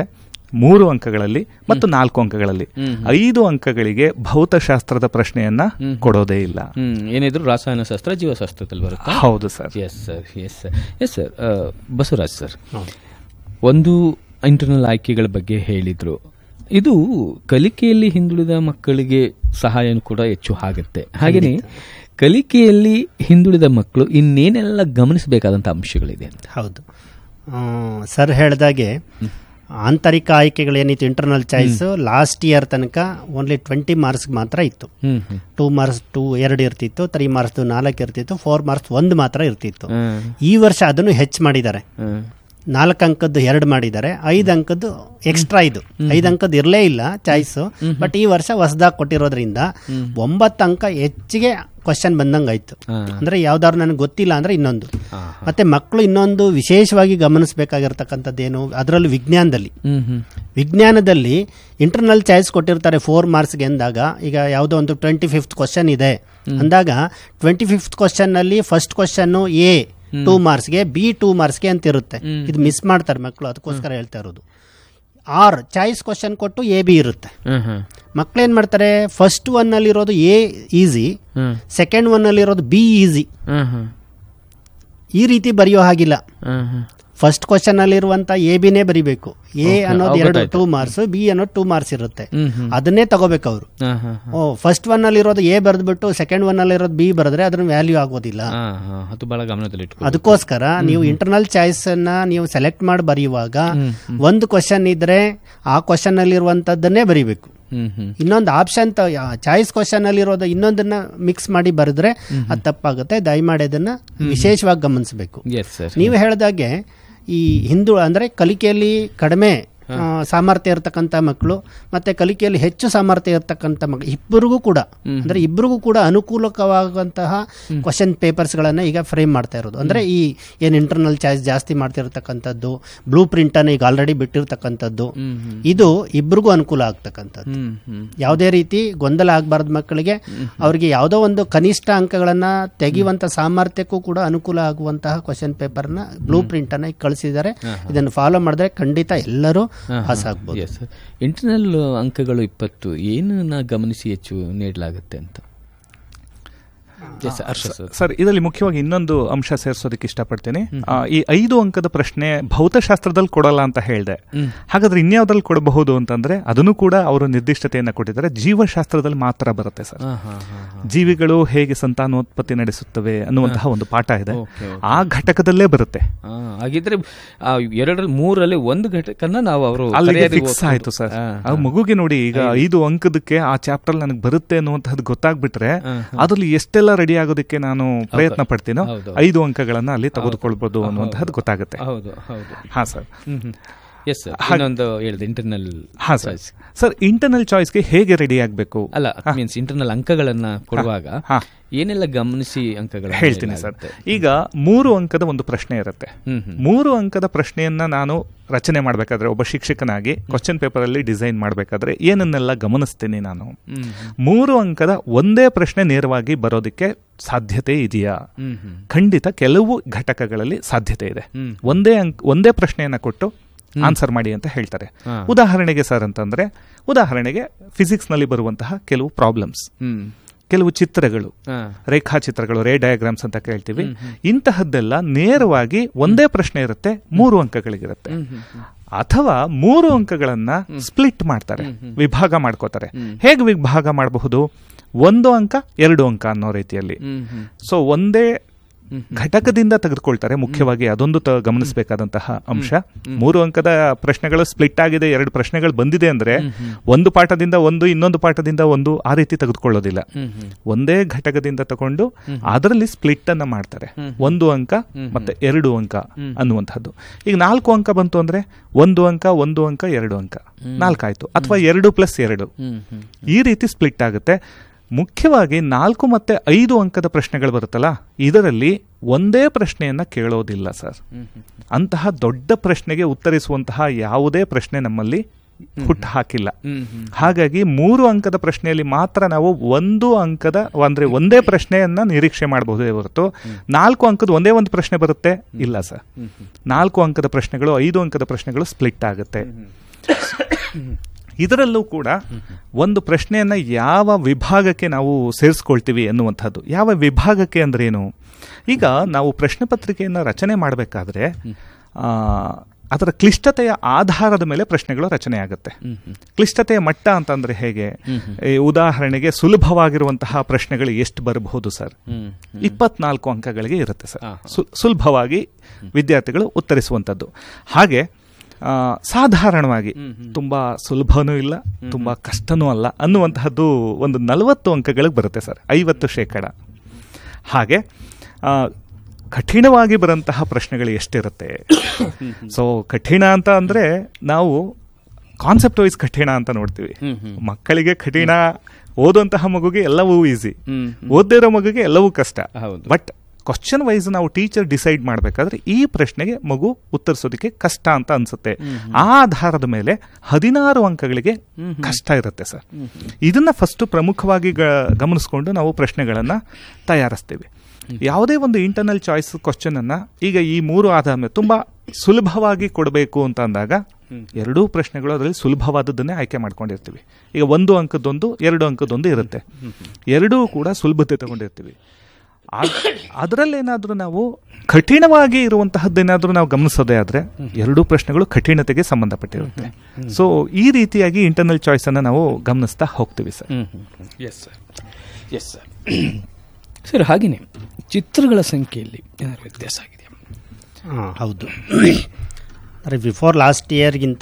3 ಅಂಕಗಳಲ್ಲಿ ಮತ್ತು 4 ಅಂಕಗಳಲ್ಲಿ. 5 ಅಂಕಗಳಿಗೆ ಭೌತಶಾಸ್ತ್ರದ ಪ್ರಶ್ನೆಯನ್ನ ಕೊಡೋದೇ ಇಲ್ಲ. ಏನಿದ್ರು ರಾಸಾಯನಶಾಸ್ತ್ರ, ಜೀವಶಾಸ್ತ್ರದಲ್ಲಿ ಬರುತ್ತೆ. ಹೌದು sir. Yes sir, yes sir, yes sir. Basavaraj sir, ಒಂದು ಇಂಟರ್ನಲ್ ಆಯ್ಕೆಗಳ ಬಗ್ಗೆ ಹೇಳಿದ್ರು. ಇದು ಕಲಿಕೆಯಲ್ಲಿ ಹಿಂದುಳಿದ ಮಕ್ಕಳಿಗೆ ಸಹಾಯನೂ ಕೂಡ ಹೆಚ್ಚು ಆಗುತ್ತೆ. ಹಾಗೆಯೇ ಕಲಿಕೆಯಲ್ಲಿ ಹಿಂದುಳಿದ ಮಕ್ಕಳು ಇನ್ನೇನೆಲ್ಲ ಗಮನಿಸಬೇಕಾದಂಥ ಅಂಶಗಳಿದೆ ಅಂತ. ಹೌದು ಸರ್ ಹೇಳ್ದಾಗೆ ಆಂತರಿಕ ಆಯ್ಕೆಗಳೇನಿತ್ತು ಇಂಟರ್ನಲ್ ಚಾಯ್ಸ್ ಲಾಸ್ಟ್ ಇಯರ್ ತನಕ ಓನ್ಲಿ 20 ಮಾರ್ಕ್ಸ್ ಮಾತ್ರ ಇತ್ತು. 2 ಮಾರ್ಕ್ಸ್ 2 ಇರ್ತಿತ್ತು, 3 ಮಾರ್ಕ್ಸ್ 4 ಇರ್ತಿತ್ತು, 4 ಮಾರ್ಕ್ಸ್ 1 ಮಾತ್ರ ಇರ್ತಿತ್ತು. ಈ ವರ್ಷ ಅದನ್ನು ಹೆಚ್ಚು ಮಾಡಿದ್ದಾರೆ. 4 ಅಂಕದ್ದು 2 ಮಾಡಿದ್ದಾರೆ, 5 ಅಂಕದ್ದು ಎಕ್ಸ್ಟ್ರಾ. ಇದು 5 ಅಂಕದ್ದು ಇರಲೇ ಇಲ್ಲ ಚಾಯ್ಸ್, ಬಟ್ ಈ ವರ್ಷ ಹೊಸದಾಗಿ ಕೊಟ್ಟಿರೋದ್ರಿಂದ 9 ಅಂಕ ಹೆಚ್ಚಿಗೆ ಕ್ವಶನ್ ಬಂದಂಗಾಯ್ತು. ಅಂದ್ರೆ ಯಾವ್ದಾದ್ರು ನನಗೆ ಗೊತ್ತಿಲ್ಲ ಅಂದ್ರೆ ಇನ್ನೊಂದು. ಮತ್ತೆ ಮಕ್ಕಳು ಇನ್ನೊಂದು ವಿಶೇಷವಾಗಿ ಗಮನಿಸಬೇಕಾಗಿರ್ತಕ್ಕಂಥದ್ದೇನು, ಅದರಲ್ಲೂ ವಿಜ್ಞಾನದಲ್ಲಿ ಇಂಟರ್ನಲ್ ಚಾಯ್ಸ್ ಕೊಟ್ಟಿರ್ತಾರೆ 4 ಮಾರ್ಕ್ಸ್ಗೆ ಅಂದಾಗ, ಈಗ ಯಾವುದೋ ಒಂದು 25th ಕ್ವಶನ್ ಇದೆ ಅಂದಾಗ 25th ಕ್ವಶನ್ ನಲ್ಲಿ ಫಸ್ಟ್ ಕ್ವಶನ್ ಎ 2 ಮಾರ್ಕ್ಸ್ಗೆ, ಬಿ 2 ಮಾರ್ಕ್ಸ್ಗೆ ಅಂತ ಇರುತ್ತೆ. ಇದು ಮಿಸ್ ಮಾಡ್ತಾರೆ ಮಕ್ಕಳು, ಅದಕ್ಕೋಸ್ಕರ ಹೇಳ್ತಾ ಇರೋದು. ಆರ್ ಚಾಯ್ಸ್ ಕ್ವಶನ್ ಕೊಟ್ಟು ಎ ಬಿ ಇರುತ್ತೆ. ಮಕ್ಕಳೇನ್ ಮಾಡ್ತಾರೆ, ಫಸ್ಟ್ 1 ಅಲ್ಲಿ ಇರೋದು ಎ ಈಸಿ, ಸೆಕೆಂಡ್ 1 ಅಲ್ಲಿ ಇರೋದು ಬಿ ಈಸಿ. ಈ ರೀತಿ ಬರೆಯೋ ಹಾಗಿಲ್ಲ. ಫಸ್ಟ್ ಕ್ವಶನ್ ಅಲ್ಲಿ ಇರುವಂತ ಎ ಬಿನೇ ಬರಿಬೇಕು. ಎ ಅನ್ನೋದು 2 ಮಾರ್ಕ್ಸ್, ಬಿ ಅನ್ನೋದು 2 ಮಾರ್ಕ್ಸ್ ಇರುತ್ತೆ, ಅದನ್ನೇ ತಗೋಬೇಕು ಅವರು. ಫಸ್ಟ್ 1 ಅಲ್ಲಿ ಇರೋದು ಎ ಬರೆದ್ಬಿಟ್ಟು ಸೆಕೆಂಡ್ 1 ಅಲ್ಲಿ ಇರೋದು ಬಿ ಬರೆದ್ರೆ ಅದ್ರ ವ್ಯಾಲ್ಯೂ ಆಗೋದಿಲ್ಲ. ಅದಕ್ಕೋಸ್ಕರ ನೀವು ಇಂಟರ್ನಲ್ ಚಾಯ್ಸ್ ಅನ್ನ ನೀವು ಸೆಲೆಕ್ಟ್ ಮಾಡಿ ಬರೆಯುವಾಗ ಒಂದು ಕ್ವಶನ್ ಇದ್ರೆ ಆ ಕ್ವಶನ್ ಅಲ್ಲಿ ಇರುವಂತದ್ದನ್ನೇ ಬರಿಬೇಕು. ಇನ್ನೊಂದು ಆಪ್ಷನ್ ಚಾಯ್ಸ್ ಕ್ವಶನ್ ಅಲ್ಲಿ ಇರೋದು ಇನ್ನೊಂದನ್ನ ಮಿಕ್ಸ್ ಮಾಡಿ ಬರೆದ್ರೆ ಅದು ತಪ್ಪಾಗುತ್ತೆ. ದಯಮಾಡಿ ಅದನ್ನ ವಿಶೇಷವಾಗಿ ಗಮನಿಸಬೇಕು. ನೀವು ಹೇಳಿದಾಗೆ ಈ ಅಂದ್ರೆ ಕಲಿಕೆಯಲ್ಲಿ ಕಡಿಮೆ ಸಾಮರ್ಥ್ಯ ಇರತಕ್ಕಂಥ ಮಕ್ಕಳು ಮತ್ತೆ ಕಲಿಕೆಯಲ್ಲಿ ಹೆಚ್ಚು ಸಾಮರ್ಥ್ಯ ಇರತಕ್ಕಂಥ ಮಕ್ಕಳು ಇಬ್ಬರಿಗೂ ಕೂಡ ಅನುಕೂಲಕವಾಗುವಂತಹ ಕ್ವಶನ್ ಪೇಪರ್ಸ್ ಗಳನ್ನ ಈಗ ಫ್ರೇಮ್ ಮಾಡ್ತಾ ಇರೋದು. ಅಂದ್ರೆ ಈ ಏನ್ ಇಂಟರ್ನಲ್ ಚಾಯ್ಸ್ ಜಾಸ್ತಿ ಮಾಡ್ತಿರ್ತಕ್ಕಂಥದ್ದು, ಬ್ಲೂ ಪ್ರಿಂಟ್ ಅನ್ನ ಈಗ ಆಲ್ರೆಡಿ ಬಿಟ್ಟಿರ್ತಕ್ಕಂಥದ್ದು, ಇದು ಇಬ್ಬರಿಗೂ ಅನುಕೂಲ ಆಗ್ತಕ್ಕಂಥದ್ದು. ಯಾವುದೇ ರೀತಿ ಗೊಂದಲ ಆಗಬಾರ್ದು ಮಕ್ಕಳಿಗೆ. ಅವರಿಗೆ ಯಾವುದೋ ಒಂದು ಕನಿಷ್ಠ ಅಂಕಗಳನ್ನ ತೆಗೆಯುವಂತ ಸಾಮರ್ಥ್ಯಕ್ಕೂ ಕೂಡ ಅನುಕೂಲ ಆಗುವಂತಹ ಕ್ವಶನ್ ಪೇಪರ್ನ ಬ್ಲೂ ಪ್ರಿಂಟ್ ಅನ್ನ ಕಳಿಸಿದ್ದಾರೆ. ಇದನ್ನು ಫಾಲೋ ಮಾಡಿದ್ರೆ ಖಂಡಿತ ಎಲ್ಲರೂ ಇಂಟರ್ನಲ್ ಅಂಕಗಳು 20 ಏನನ್ನ ಗಮನಿಸಿ ಹೆಚ್ಚು ನೀಡಲಾಗುತ್ತೆ ಅಂತ ಸರ್, ಇದರಲ್ಲಿ ಮುಖ್ಯವಾಗಿ ಇನ್ನೊಂದು ಅಂಶ ಸೇರಿಸೋದಕ್ಕೆ ಇಷ್ಟಪಡ್ತೀನಿ. ಈ 5 ಅಂಕದ ಪ್ರಶ್ನೆ ಭೌತಶಾಸ್ತ್ರದಲ್ಲಿ ಕೊಡಲ್ಲ ಅಂತ ಹೇಳಿದೆ. ಹಾಗಾದ್ರೆ ಇನ್ಯಾವ್ದ್ರಲ್ಲಿ ಕೊಡಬಹುದು ಅಂತಂದ್ರೆ ಅದನ್ನು ಕೂಡ ಅವರು ನಿರ್ದಿಷ್ಟತೆಯನ್ನ ಕೊಟ್ಟಿದ್ದಾರೆ. ಜೀವಶಾಸ್ತ್ರದಲ್ಲಿ ಮಾತ್ರ ಬರುತ್ತೆ ಸರ್. ಜೀವಿಗಳು ಹೇಗೆ ಸಂತಾನೋತ್ಪತ್ತಿ ನಡೆಸುತ್ತವೆ ಅನ್ನುವಂತಹ ಒಂದು ಪಾಠ ಇದೆ, ಆ ಘಟಕದಲ್ಲೇ ಬರುತ್ತೆ. ಹಾಗಿದ್ರೆ 2-3 ಒಂದು ಘಟಕನ ನಾವು ಅವರು ಅಲ್ಲಿಗೆ ಫಿಕ್ಸ್ ಆಯ್ತು ಸರ್. ಆ ಮಗುಗೆ ನೋಡಿ, ಈಗ 5 ಅಂಕದಕ್ಕೆ ಆ ಚಾಪ್ಟರ್ ನನಗೆ ಬರುತ್ತೆ ಅನ್ನುವಂತಹದ್ದು ಗೊತ್ತಾಗ್ಬಿಟ್ರೆ ಅದ್ರಲ್ಲಿ ಎಷ್ಟೆಲ್ಲ ರೆಡಿ ಆಗೋದಕ್ಕೆ ನಾನು ಪ್ರಯತ್ನ ಪಡ್ತೀನೋ 5 ಅಂಕಗಳನ್ನ ಅಲ್ಲಿ ತೆಗೆದುಕೊಳ್ಬಹುದು ಅನ್ನುವಂತಹದ್ದು ಗೊತ್ತಾಗುತ್ತೆ. ಹಾ ಸರ್. ಸರ್, ಇಂಟರ್ನಲ್ ಚಾಯ್ಸ್ಗೆ ಹೇಗೆ ರೆಡಿ ಆಗಬೇಕು? ಅಲ್ಲ, ಮೀನ್ಸ್ ಇಂಟರ್ನಲ್ ಅಂಕಗಳನ್ನ ಕೊಡುವಾಗ ಏನೆಲ್ಲ ಗಮನಿಸಿ ಅಂಕಗಳು ಹೇಳ್ತೀನಿ ಸರ್. ಈಗ 3 ಅಂಕದ ಒಂದು ಪ್ರಶ್ನೆ ಇರುತ್ತೆ. 3 ಅಂಕದ ಪ್ರಶ್ನೆಯನ್ನ ನಾನು ರಚನೆ ಮಾಡಬೇಕಾದ್ರೆ, ಒಬ್ಬ ಶಿಕ್ಷಕನಾಗಿ ಕ್ವಶನ್ ಪೇಪರ್ ಅಲ್ಲಿ ಡಿಸೈನ್ ಮಾಡಬೇಕಾದ್ರೆ ಏನನ್ನೆಲ್ಲ ಗಮನಿಸ್ತೀನಿ ನಾನು? 3 ಅಂಕದ ಒಂದೇ ಪ್ರಶ್ನೆ ನೇರವಾಗಿ ಬರೋದಕ್ಕೆ ಸಾಧ್ಯತೆ ಇದೆಯಾ? ಖಂಡಿತ ಕೆಲವು ಘಟಕಗಳಲ್ಲಿ ಸಾಧ್ಯತೆ ಇದೆ. ಒಂದೇ ಪ್ರಶ್ನೆಯನ್ನ ಕೊಟ್ಟು ಆನ್ಸರ್ ಮಾಡಿ ಅಂತ ಹೇಳ್ತಾರೆ. ಉದಾಹರಣೆಗೆ ಸರ್ ಅಂತಂದ್ರೆ, ಉದಾಹರಣೆಗೆ ಫಿಸಿಕ್ಸ್ ನಲ್ಲಿ ಬರುವಂತಹ ಕೆಲವು ಪ್ರಾಬ್ಲಮ್ಸ್, ಕೆಲವು ಚಿತ್ರಗಳು, ರೇಖಾಚಿತ್ರಗಳು, ರೇ ಡಯಾಗ್ರಾಮ್ಸ್ ಅಂತ ಕೇಳ್ತೀವಿ. ಇಂತಹದ್ದೆಲ್ಲ ನೇರವಾಗಿ ಒಂದೇ ಪ್ರಶ್ನೆ ಇರುತ್ತೆ, 3 ಅಂಕಗಳಿಗಿರುತ್ತೆ. ಅಥವಾ 3 ಅಂಕಗಳನ್ನ ಸ್ಪ್ಲಿಟ್ ಮಾಡ್ತಾರೆ, ವಿಭಾಗ ಮಾಡ್ಕೋತಾರೆ. ಹೇಗೆ ವಿಭಾಗ ಮಾಡಬಹುದು? 1 ಅಂಕ 2 ಅಂಕ ಅನ್ನೋ ರೀತಿಯಲ್ಲಿ. ಸೊ ಒಂದೇ ಘಟಕದಿಂದ ತೆಗೆದುಕೊಳ್ತಾರೆ. ಮುಖ್ಯವಾಗಿ ಅದೊಂದು ಗಮನಿಸಬೇಕಾದಂತಹ ಅಂಶ. 3 ಅಂಕದ ಪ್ರಶ್ನೆಗಳು ಸ್ಪ್ಲಿಟ್ ಆಗಿದೆ, 2 ಪ್ರಶ್ನೆಗಳು ಬಂದಿದೆ ಅಂದ್ರೆ ಒಂದು ಪಾಠದಿಂದ ಒಂದು, ಇನ್ನೊಂದು ಪಾಠದಿಂದ ಒಂದು, ಆ ರೀತಿ ತೆಗೆದುಕೊಳ್ಳೋದಿಲ್ಲ. ಒಂದೇ ಘಟಕದಿಂದ ತಗೊಂಡು ಅದರಲ್ಲಿ ಸ್ಪ್ಲಿಟ್ ಅನ್ನ ಮಾಡ್ತಾರೆ. 1 ಅಂಕ ಮತ್ತೆ 2 ಅಂಕ ಅನ್ನುವಂಥದ್ದು. ಈಗ 4 ಅಂಕ ಬಂತು ಅಂದ್ರೆ 1 ಅಂಕ 1 ಅಂಕ 2 ಅಂಕ 4 ಆಯ್ತು. ಅಥವಾ 2+2 ಈ ರೀತಿ ಸ್ಪ್ಲಿಟ್ ಆಗುತ್ತೆ. ಮುಖ್ಯವಾಗಿ 4 ಮತ್ತೆ 5 ಅಂಕದ ಪ್ರಶ್ನೆಗಳು ಬರುತ್ತಲ್ಲ, ಇದರಲ್ಲಿ ಒಂದೇ ಪ್ರಶ್ನೆಯನ್ನ ಕೇಳೋದಿಲ್ಲ ಸರ್. ಅಂತಹ ದೊಡ್ಡ ಪ್ರಶ್ನೆಗೆ ಉತ್ತರಿಸುವಂತಹ ಯಾವುದೇ ಪ್ರಶ್ನೆ ನಮ್ಮಲ್ಲಿ ಹುಟ್ಟು ಹಾಕಿಲ್ಲ. ಹಾಗಾಗಿ 3 ಅಂಕದ ಪ್ರಶ್ನೆಯಲ್ಲಿ ಮಾತ್ರ ನಾವು 1 ಅಂಕದ ಅಂದ್ರೆ ಒಂದೇ ಪ್ರಶ್ನೆಯನ್ನ ನಿರೀಕ್ಷೆ ಮಾಡಬಹುದೇ ಹೊರತು 4 ಅಂಕದ ಒಂದೇ ಒಂದು ಪ್ರಶ್ನೆ ಬರುತ್ತೆ ಇಲ್ಲ ಸರ್. 4 ಅಂಕದ ಪ್ರಶ್ನೆಗಳು, 5 ಅಂಕದ ಪ್ರಶ್ನೆಗಳು ಸ್ಪ್ಲಿಟ್ ಆಗುತ್ತೆ. ಇದರಲ್ಲೂ ಕೂಡ ಒಂದು ಪ್ರಶ್ನೆಯನ್ನ ಯಾವ ವಿಭಾಗಕ್ಕೆ ನಾವು ಸೇರಿಸ್ಕೊಳ್ತೀವಿ ಎನ್ನುವಂಥದ್ದು. ಯಾವ ವಿಭಾಗಕ್ಕೆ ಅಂದ್ರೇನು? ಈಗ ನಾವು ಪ್ರಶ್ನೆ ಪತ್ರಿಕೆಯನ್ನು ರಚನೆ ಮಾಡಬೇಕಾದ್ರೆ ಅದರ ಕ್ಲಿಷ್ಟತೆಯ ಆಧಾರದ ಮೇಲೆ ಪ್ರಶ್ನೆಗಳು ರಚನೆ ಆಗುತ್ತೆ. ಕ್ಲಿಷ್ಟತೆಯ ಮಟ್ಟ ಅಂತಂದ್ರೆ ಹೇಗೆ? ಉದಾಹರಣೆಗೆ ಸುಲಭವಾಗಿರುವಂತಹ ಪ್ರಶ್ನೆಗಳು ಎಷ್ಟು ಬರಬಹುದು ಸರ್? 24 ಅಂಕಗಳಿಗೆ ಇರುತ್ತೆ ಸರ್, ಸುಲಭವಾಗಿ ವಿದ್ಯಾರ್ಥಿಗಳು ಉತ್ತರಿಸುವಂಥದ್ದು. ಹಾಗೆ ಸಾಧಾರಣವಾಗಿ ತುಂಬಾ ಸುಲಭನೂ ಇಲ್ಲ, ತುಂಬಾ ಕಷ್ಟನೂ ಅಲ್ಲ ಅನ್ನುವಂತಹದ್ದು ಒಂದು 40 ಅಂಕಗಳಿಗೆ ಬರುತ್ತೆ ಸರ್, 50%. ಹಾಗೆ ಕಠಿಣವಾಗಿ ಬರಂತಹ ಪ್ರಶ್ನೆಗಳು ಎಷ್ಟಿರುತ್ತೆ? ಸೊ ಕಠಿಣ ಅಂತ ಅಂದ್ರೆ ನಾವು ಕಾನ್ಸೆಪ್ಟ್ ವೈಸ್ ಕಠಿಣ ಅಂತ ನೋಡ್ತೀವಿ. ಮಕ್ಕಳಿಗೆ ಕಠಿಣ, ಓದುವಂತಹ ಮಗುಗೆ ಎಲ್ಲವೂ ಈಸಿ, ಓದ್ದೇ ಇರೋ ಮಗುಗೆ ಎಲ್ಲವೂ ಕಷ್ಟ. ಬಟ್ ಕ್ವಶನ್ ವೈಸ್ ನಾವು ಟೀಚರ್ ಡಿಸೈಡ್ ಮಾಡಬೇಕಾದ್ರೆ ಈ ಪ್ರಶ್ನೆಗೆ ಮಗು ಉತ್ತರಿಸೋದಕ್ಕೆ ಕಷ್ಟ ಅಂತ ಅನ್ಸುತ್ತೆ. ಆ ಆಧಾರದ ಮೇಲೆ 16 ಅಂಕಗಳಿಗೆ ಕಷ್ಟ ಇರುತ್ತೆ ಸರ್. ಇದನ್ನ ಫಸ್ಟ್ ಪ್ರಮುಖವಾಗಿ ಗಮನಿಸ್ಕೊಂಡು ನಾವು ಪ್ರಶ್ನೆಗಳನ್ನ ತಯಾರಿಸ್ತೀವಿ. ಯಾವುದೇ ಒಂದು ಇಂಟರ್ನಲ್ ಚಾಯ್ಸ್ ಕ್ವಶನ್ ಅನ್ನ ಈಗ ಈ 3 ಆಧಾರ ಮೇಲೆ ತುಂಬಾ ಸುಲಭವಾಗಿ ಕೊಡಬೇಕು ಅಂತ ಅಂದಾಗ 2 ಪ್ರಶ್ನೆಗಳು ಅದರಲ್ಲಿ ಸುಲಭವಾದದ್ದನ್ನೇ ಆಯ್ಕೆ ಮಾಡ್ಕೊಂಡಿರ್ತೀವಿ. ಈಗ 1 ಅಂಕದೊಂದು 2 ಅಂಕದೊಂದು ಇರುತ್ತೆ, ಎರಡೂ ಕೂಡ ಸುಲಭತೆ ತಗೊಂಡಿರ್ತೀವಿ. ಅದರಲ್ಲೇನಾದ್ರೂ ನಾವು ಕಠಿಣವಾಗಿ ಇರುವಂತಹದ್ದೇನಾದ್ರೂ ನಾವು ಗಮನಿಸೋದೇ ಆದ್ರೆ 2 ಪ್ರಶ್ನೆಗಳು ಕಠಿಣತೆಗೆ ಸಂಬಂಧಪಟ್ಟಿರುತ್ತೆ. ಸೊ ಈ ರೀತಿಯಾಗಿ ಇಂಟರ್ನಲ್ ಚಾಯ್ಸ್ ಅನ್ನ ನಾವು ಗಮನಿಸ್ತಾ ಹೋಗ್ತೀವಿ sir. Yes sir, yes sir. Sir ಹಾಗೆಯೇ ಚಿತ್ರಗಳ ಸಂಖ್ಯೆಯಲ್ಲಿ ಏನಾದ್ರು ವ್ಯತ್ಯಾಸ ಆಗಿದೆಯಾ? ಹೌದು. ಬಿಫೋರ್ ಲಾಸ್ಟ್ ಇಯರ್ಗಿಂತ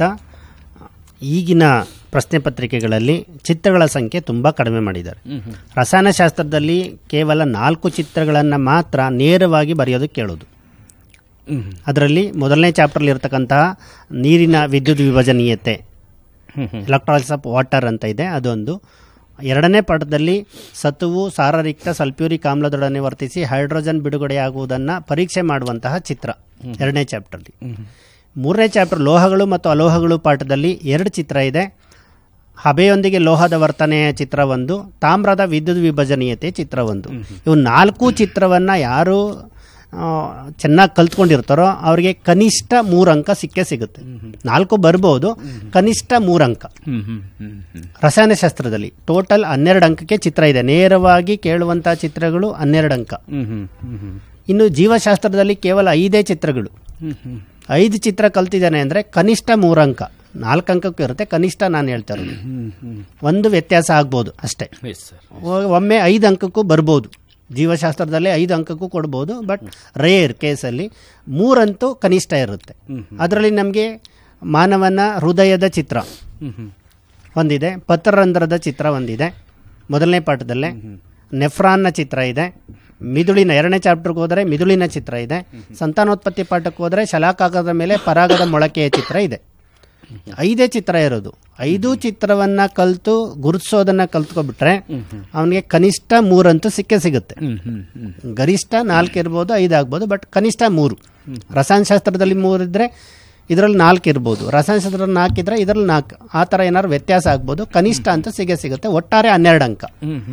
ಈಗಿನ ಪ್ರಶ್ನೆ ಪತ್ರಿಕೆಗಳಲ್ಲಿ ಚಿತ್ರಗಳ ಸಂಖ್ಯೆ ತುಂಬ ಕಡಿಮೆ ಮಾಡಿದ್ದಾರೆ. ರಸಾಯನಶಾಸ್ತ್ರದಲ್ಲಿ ಕೇವಲ 4 ಚಿತ್ರಗಳನ್ನು ಮಾತ್ರ ನೇರವಾಗಿ ಬರೆಯೋದಕ್ಕೆ ಕೇಳೋದು. ಅದರಲ್ಲಿ ಮೊದಲನೇ ಚಾಪ್ಟರ್ಲಿ ಇರತಕ್ಕಂತಹ ನೀರಿನ ವಿದ್ಯುತ್ ವಿಭಜನೀಯತೆ, ಎಲೆಕ್ಟ್ರಾಲಿಸಿಸ್ ಆಫ್ ವಾಟರ್ ಅಂತ ಇದೆ, ಅದೊಂದು. 2ನೇ ಪಾಠದಲ್ಲಿ ಸತುವು ಸಾರರಿಕ್ತ ಸಲ್ಫ್ಯೂರಿಕ್ ಆಮ್ಲದೊಡನೆ ವರ್ತಿಸಿ ಹೈಡ್ರೋಜನ್ ಬಿಡುಗಡೆಯಾಗುವುದನ್ನು ಪರೀಕ್ಷೆ ಮಾಡುವಂತಹ ಚಿತ್ರ 2ನೇ ಚಾಪ್ಟರ್ಲಿ. 3ನೇ ಚಾಪ್ಟರ್ ಲೋಹಗಳು ಮತ್ತು ಅಲೋಹಗಳು ಪಾಠದಲ್ಲಿ 2 ಚಿತ್ರ ಇದೆ. ಹಬೆಯೊಂದಿಗೆ ಲೋಹದ ವರ್ತನೆಯ ಚಿತ್ರ 1, ತಾಮ್ರದ ವಿದ್ಯುತ್ ವಿಭಜನೀಯತೆ ಚಿತ್ರ 1. ಇವು 4 ಚಿತ್ರವನ್ನು ಯಾರು ಚೆನ್ನಾಗಿ ಕಲ್ತ್ಕೊಂಡಿರ್ತಾರೋ ಅವರಿಗೆ ಕನಿಷ್ಠ 3 ಅಂಕ ಸಿಗುತ್ತೆ. 4 ಬರ್ಬೋದು, ಕನಿಷ್ಠ 3 ಅಂಕ. ರಸಾಯನಶಾಸ್ತ್ರದಲ್ಲಿ ಟೋಟಲ್ 12 ಅಂಕಕ್ಕೆ ಚಿತ್ರ ಇದೆ, ನೇರವಾಗಿ ಕೇಳುವಂತಹ ಚಿತ್ರಗಳು 12 ಅಂಕ. ಇನ್ನು ಜೀವಶಾಸ್ತ್ರದಲ್ಲಿ ಕೇವಲ 5 ಚಿತ್ರಗಳು. 5 ಚಿತ್ರ ಕಲ್ತಿದ್ದಾನೆ ಅಂದರೆ ಕನಿಷ್ಠ 3 ಅಂಕ. 4 ಅಂಕಕ್ಕೂ ಇರುತ್ತೆ, ಕನಿಷ್ಠ ನಾನು ಹೇಳ್ತಾ ಇರೋದು. ಒಂದು ವ್ಯತ್ಯಾಸ ಆಗ್ಬೋದು ಅಷ್ಟೇ. ಒಮ್ಮೆ 5 ಅಂಕಕ್ಕೂ ಬರ್ಬೋದು, ಜೀವಶಾಸ್ತ್ರದಲ್ಲೇ 5 ಅಂಕಕ್ಕೂ ಕೊಡ್ಬೋದು. ಬಟ್ ರೇರ್ ಕೇಸಲ್ಲಿ 3 ಅಂತೂ ಕನಿಷ್ಠ ಇರುತ್ತೆ. ಅದರಲ್ಲಿ ನಮಗೆ ಮಾನವನ ಹೃದಯದ ಚಿತ್ರ ಒಂದಿದೆ, ಪತ್ರರಂಧ್ರದ ಚಿತ್ರ ಒಂದಿದೆ ಮೊದಲನೇ ಪಾಠದಲ್ಲೇ, ನೆಫ್ರಾನ್ನ ಚಿತ್ರ ಇದೆ, ಮಿದುಳಿನ 2ನೇ ಚಾಪ್ಟರ್ಗೆ ಹೋದರೆ ಮಿದುಳಿನ ಚಿತ್ರ ಇದೆ, ಸಂತಾನೋತ್ಪತ್ತಿ ಪಾಠಕ್ಕೆ ಹೋದರೆ ಶಲಾಕಾಗದ ಮೇಲೆ ಪರಾಗದ ಮೊಳಕೆಯ ಚಿತ್ರ ಇದೆ. 5 ಚಿತ್ರ ಇರೋದು. 5 ಚಿತ್ರವನ್ನ ಕಲ್ತು ಗುರುತಿಸೋದನ್ನ ಕಲ್ತ್ಕೊಬಿಟ್ರೆ ಅವನಿಗೆ ಕನಿಷ್ಠ 3 ಅಂತೂ ಸಿಗುತ್ತೆ. ಗರಿಷ್ಠ 4 ಇರ್ಬೋದು, 5 ಆಗ್ಬೋದು, ಬಟ್ ಕನಿಷ್ಠ 3. ರಸಾಯನಶಾಸ್ತ್ರದಲ್ಲಿ 3 ಇದ್ರೆ ಇದರಲ್ಲಿ 4 ಇರ್ಬೋದು, ರಸಾಯನಶಾಸ್ತ್ರದಲ್ಲಿ 4 ಇದ್ರೆ ಇದರಲ್ಲಿ 4. ಆ ಥರ ಏನಾದ್ರು ವ್ಯತ್ಯಾಸ ಆಗ್ಬೋದು. ಕನಿಷ್ಠ ಅಂತ ಸಿಗುತ್ತೆ. ಒಟ್ಟಾರೆ 12 ಅಂಕ.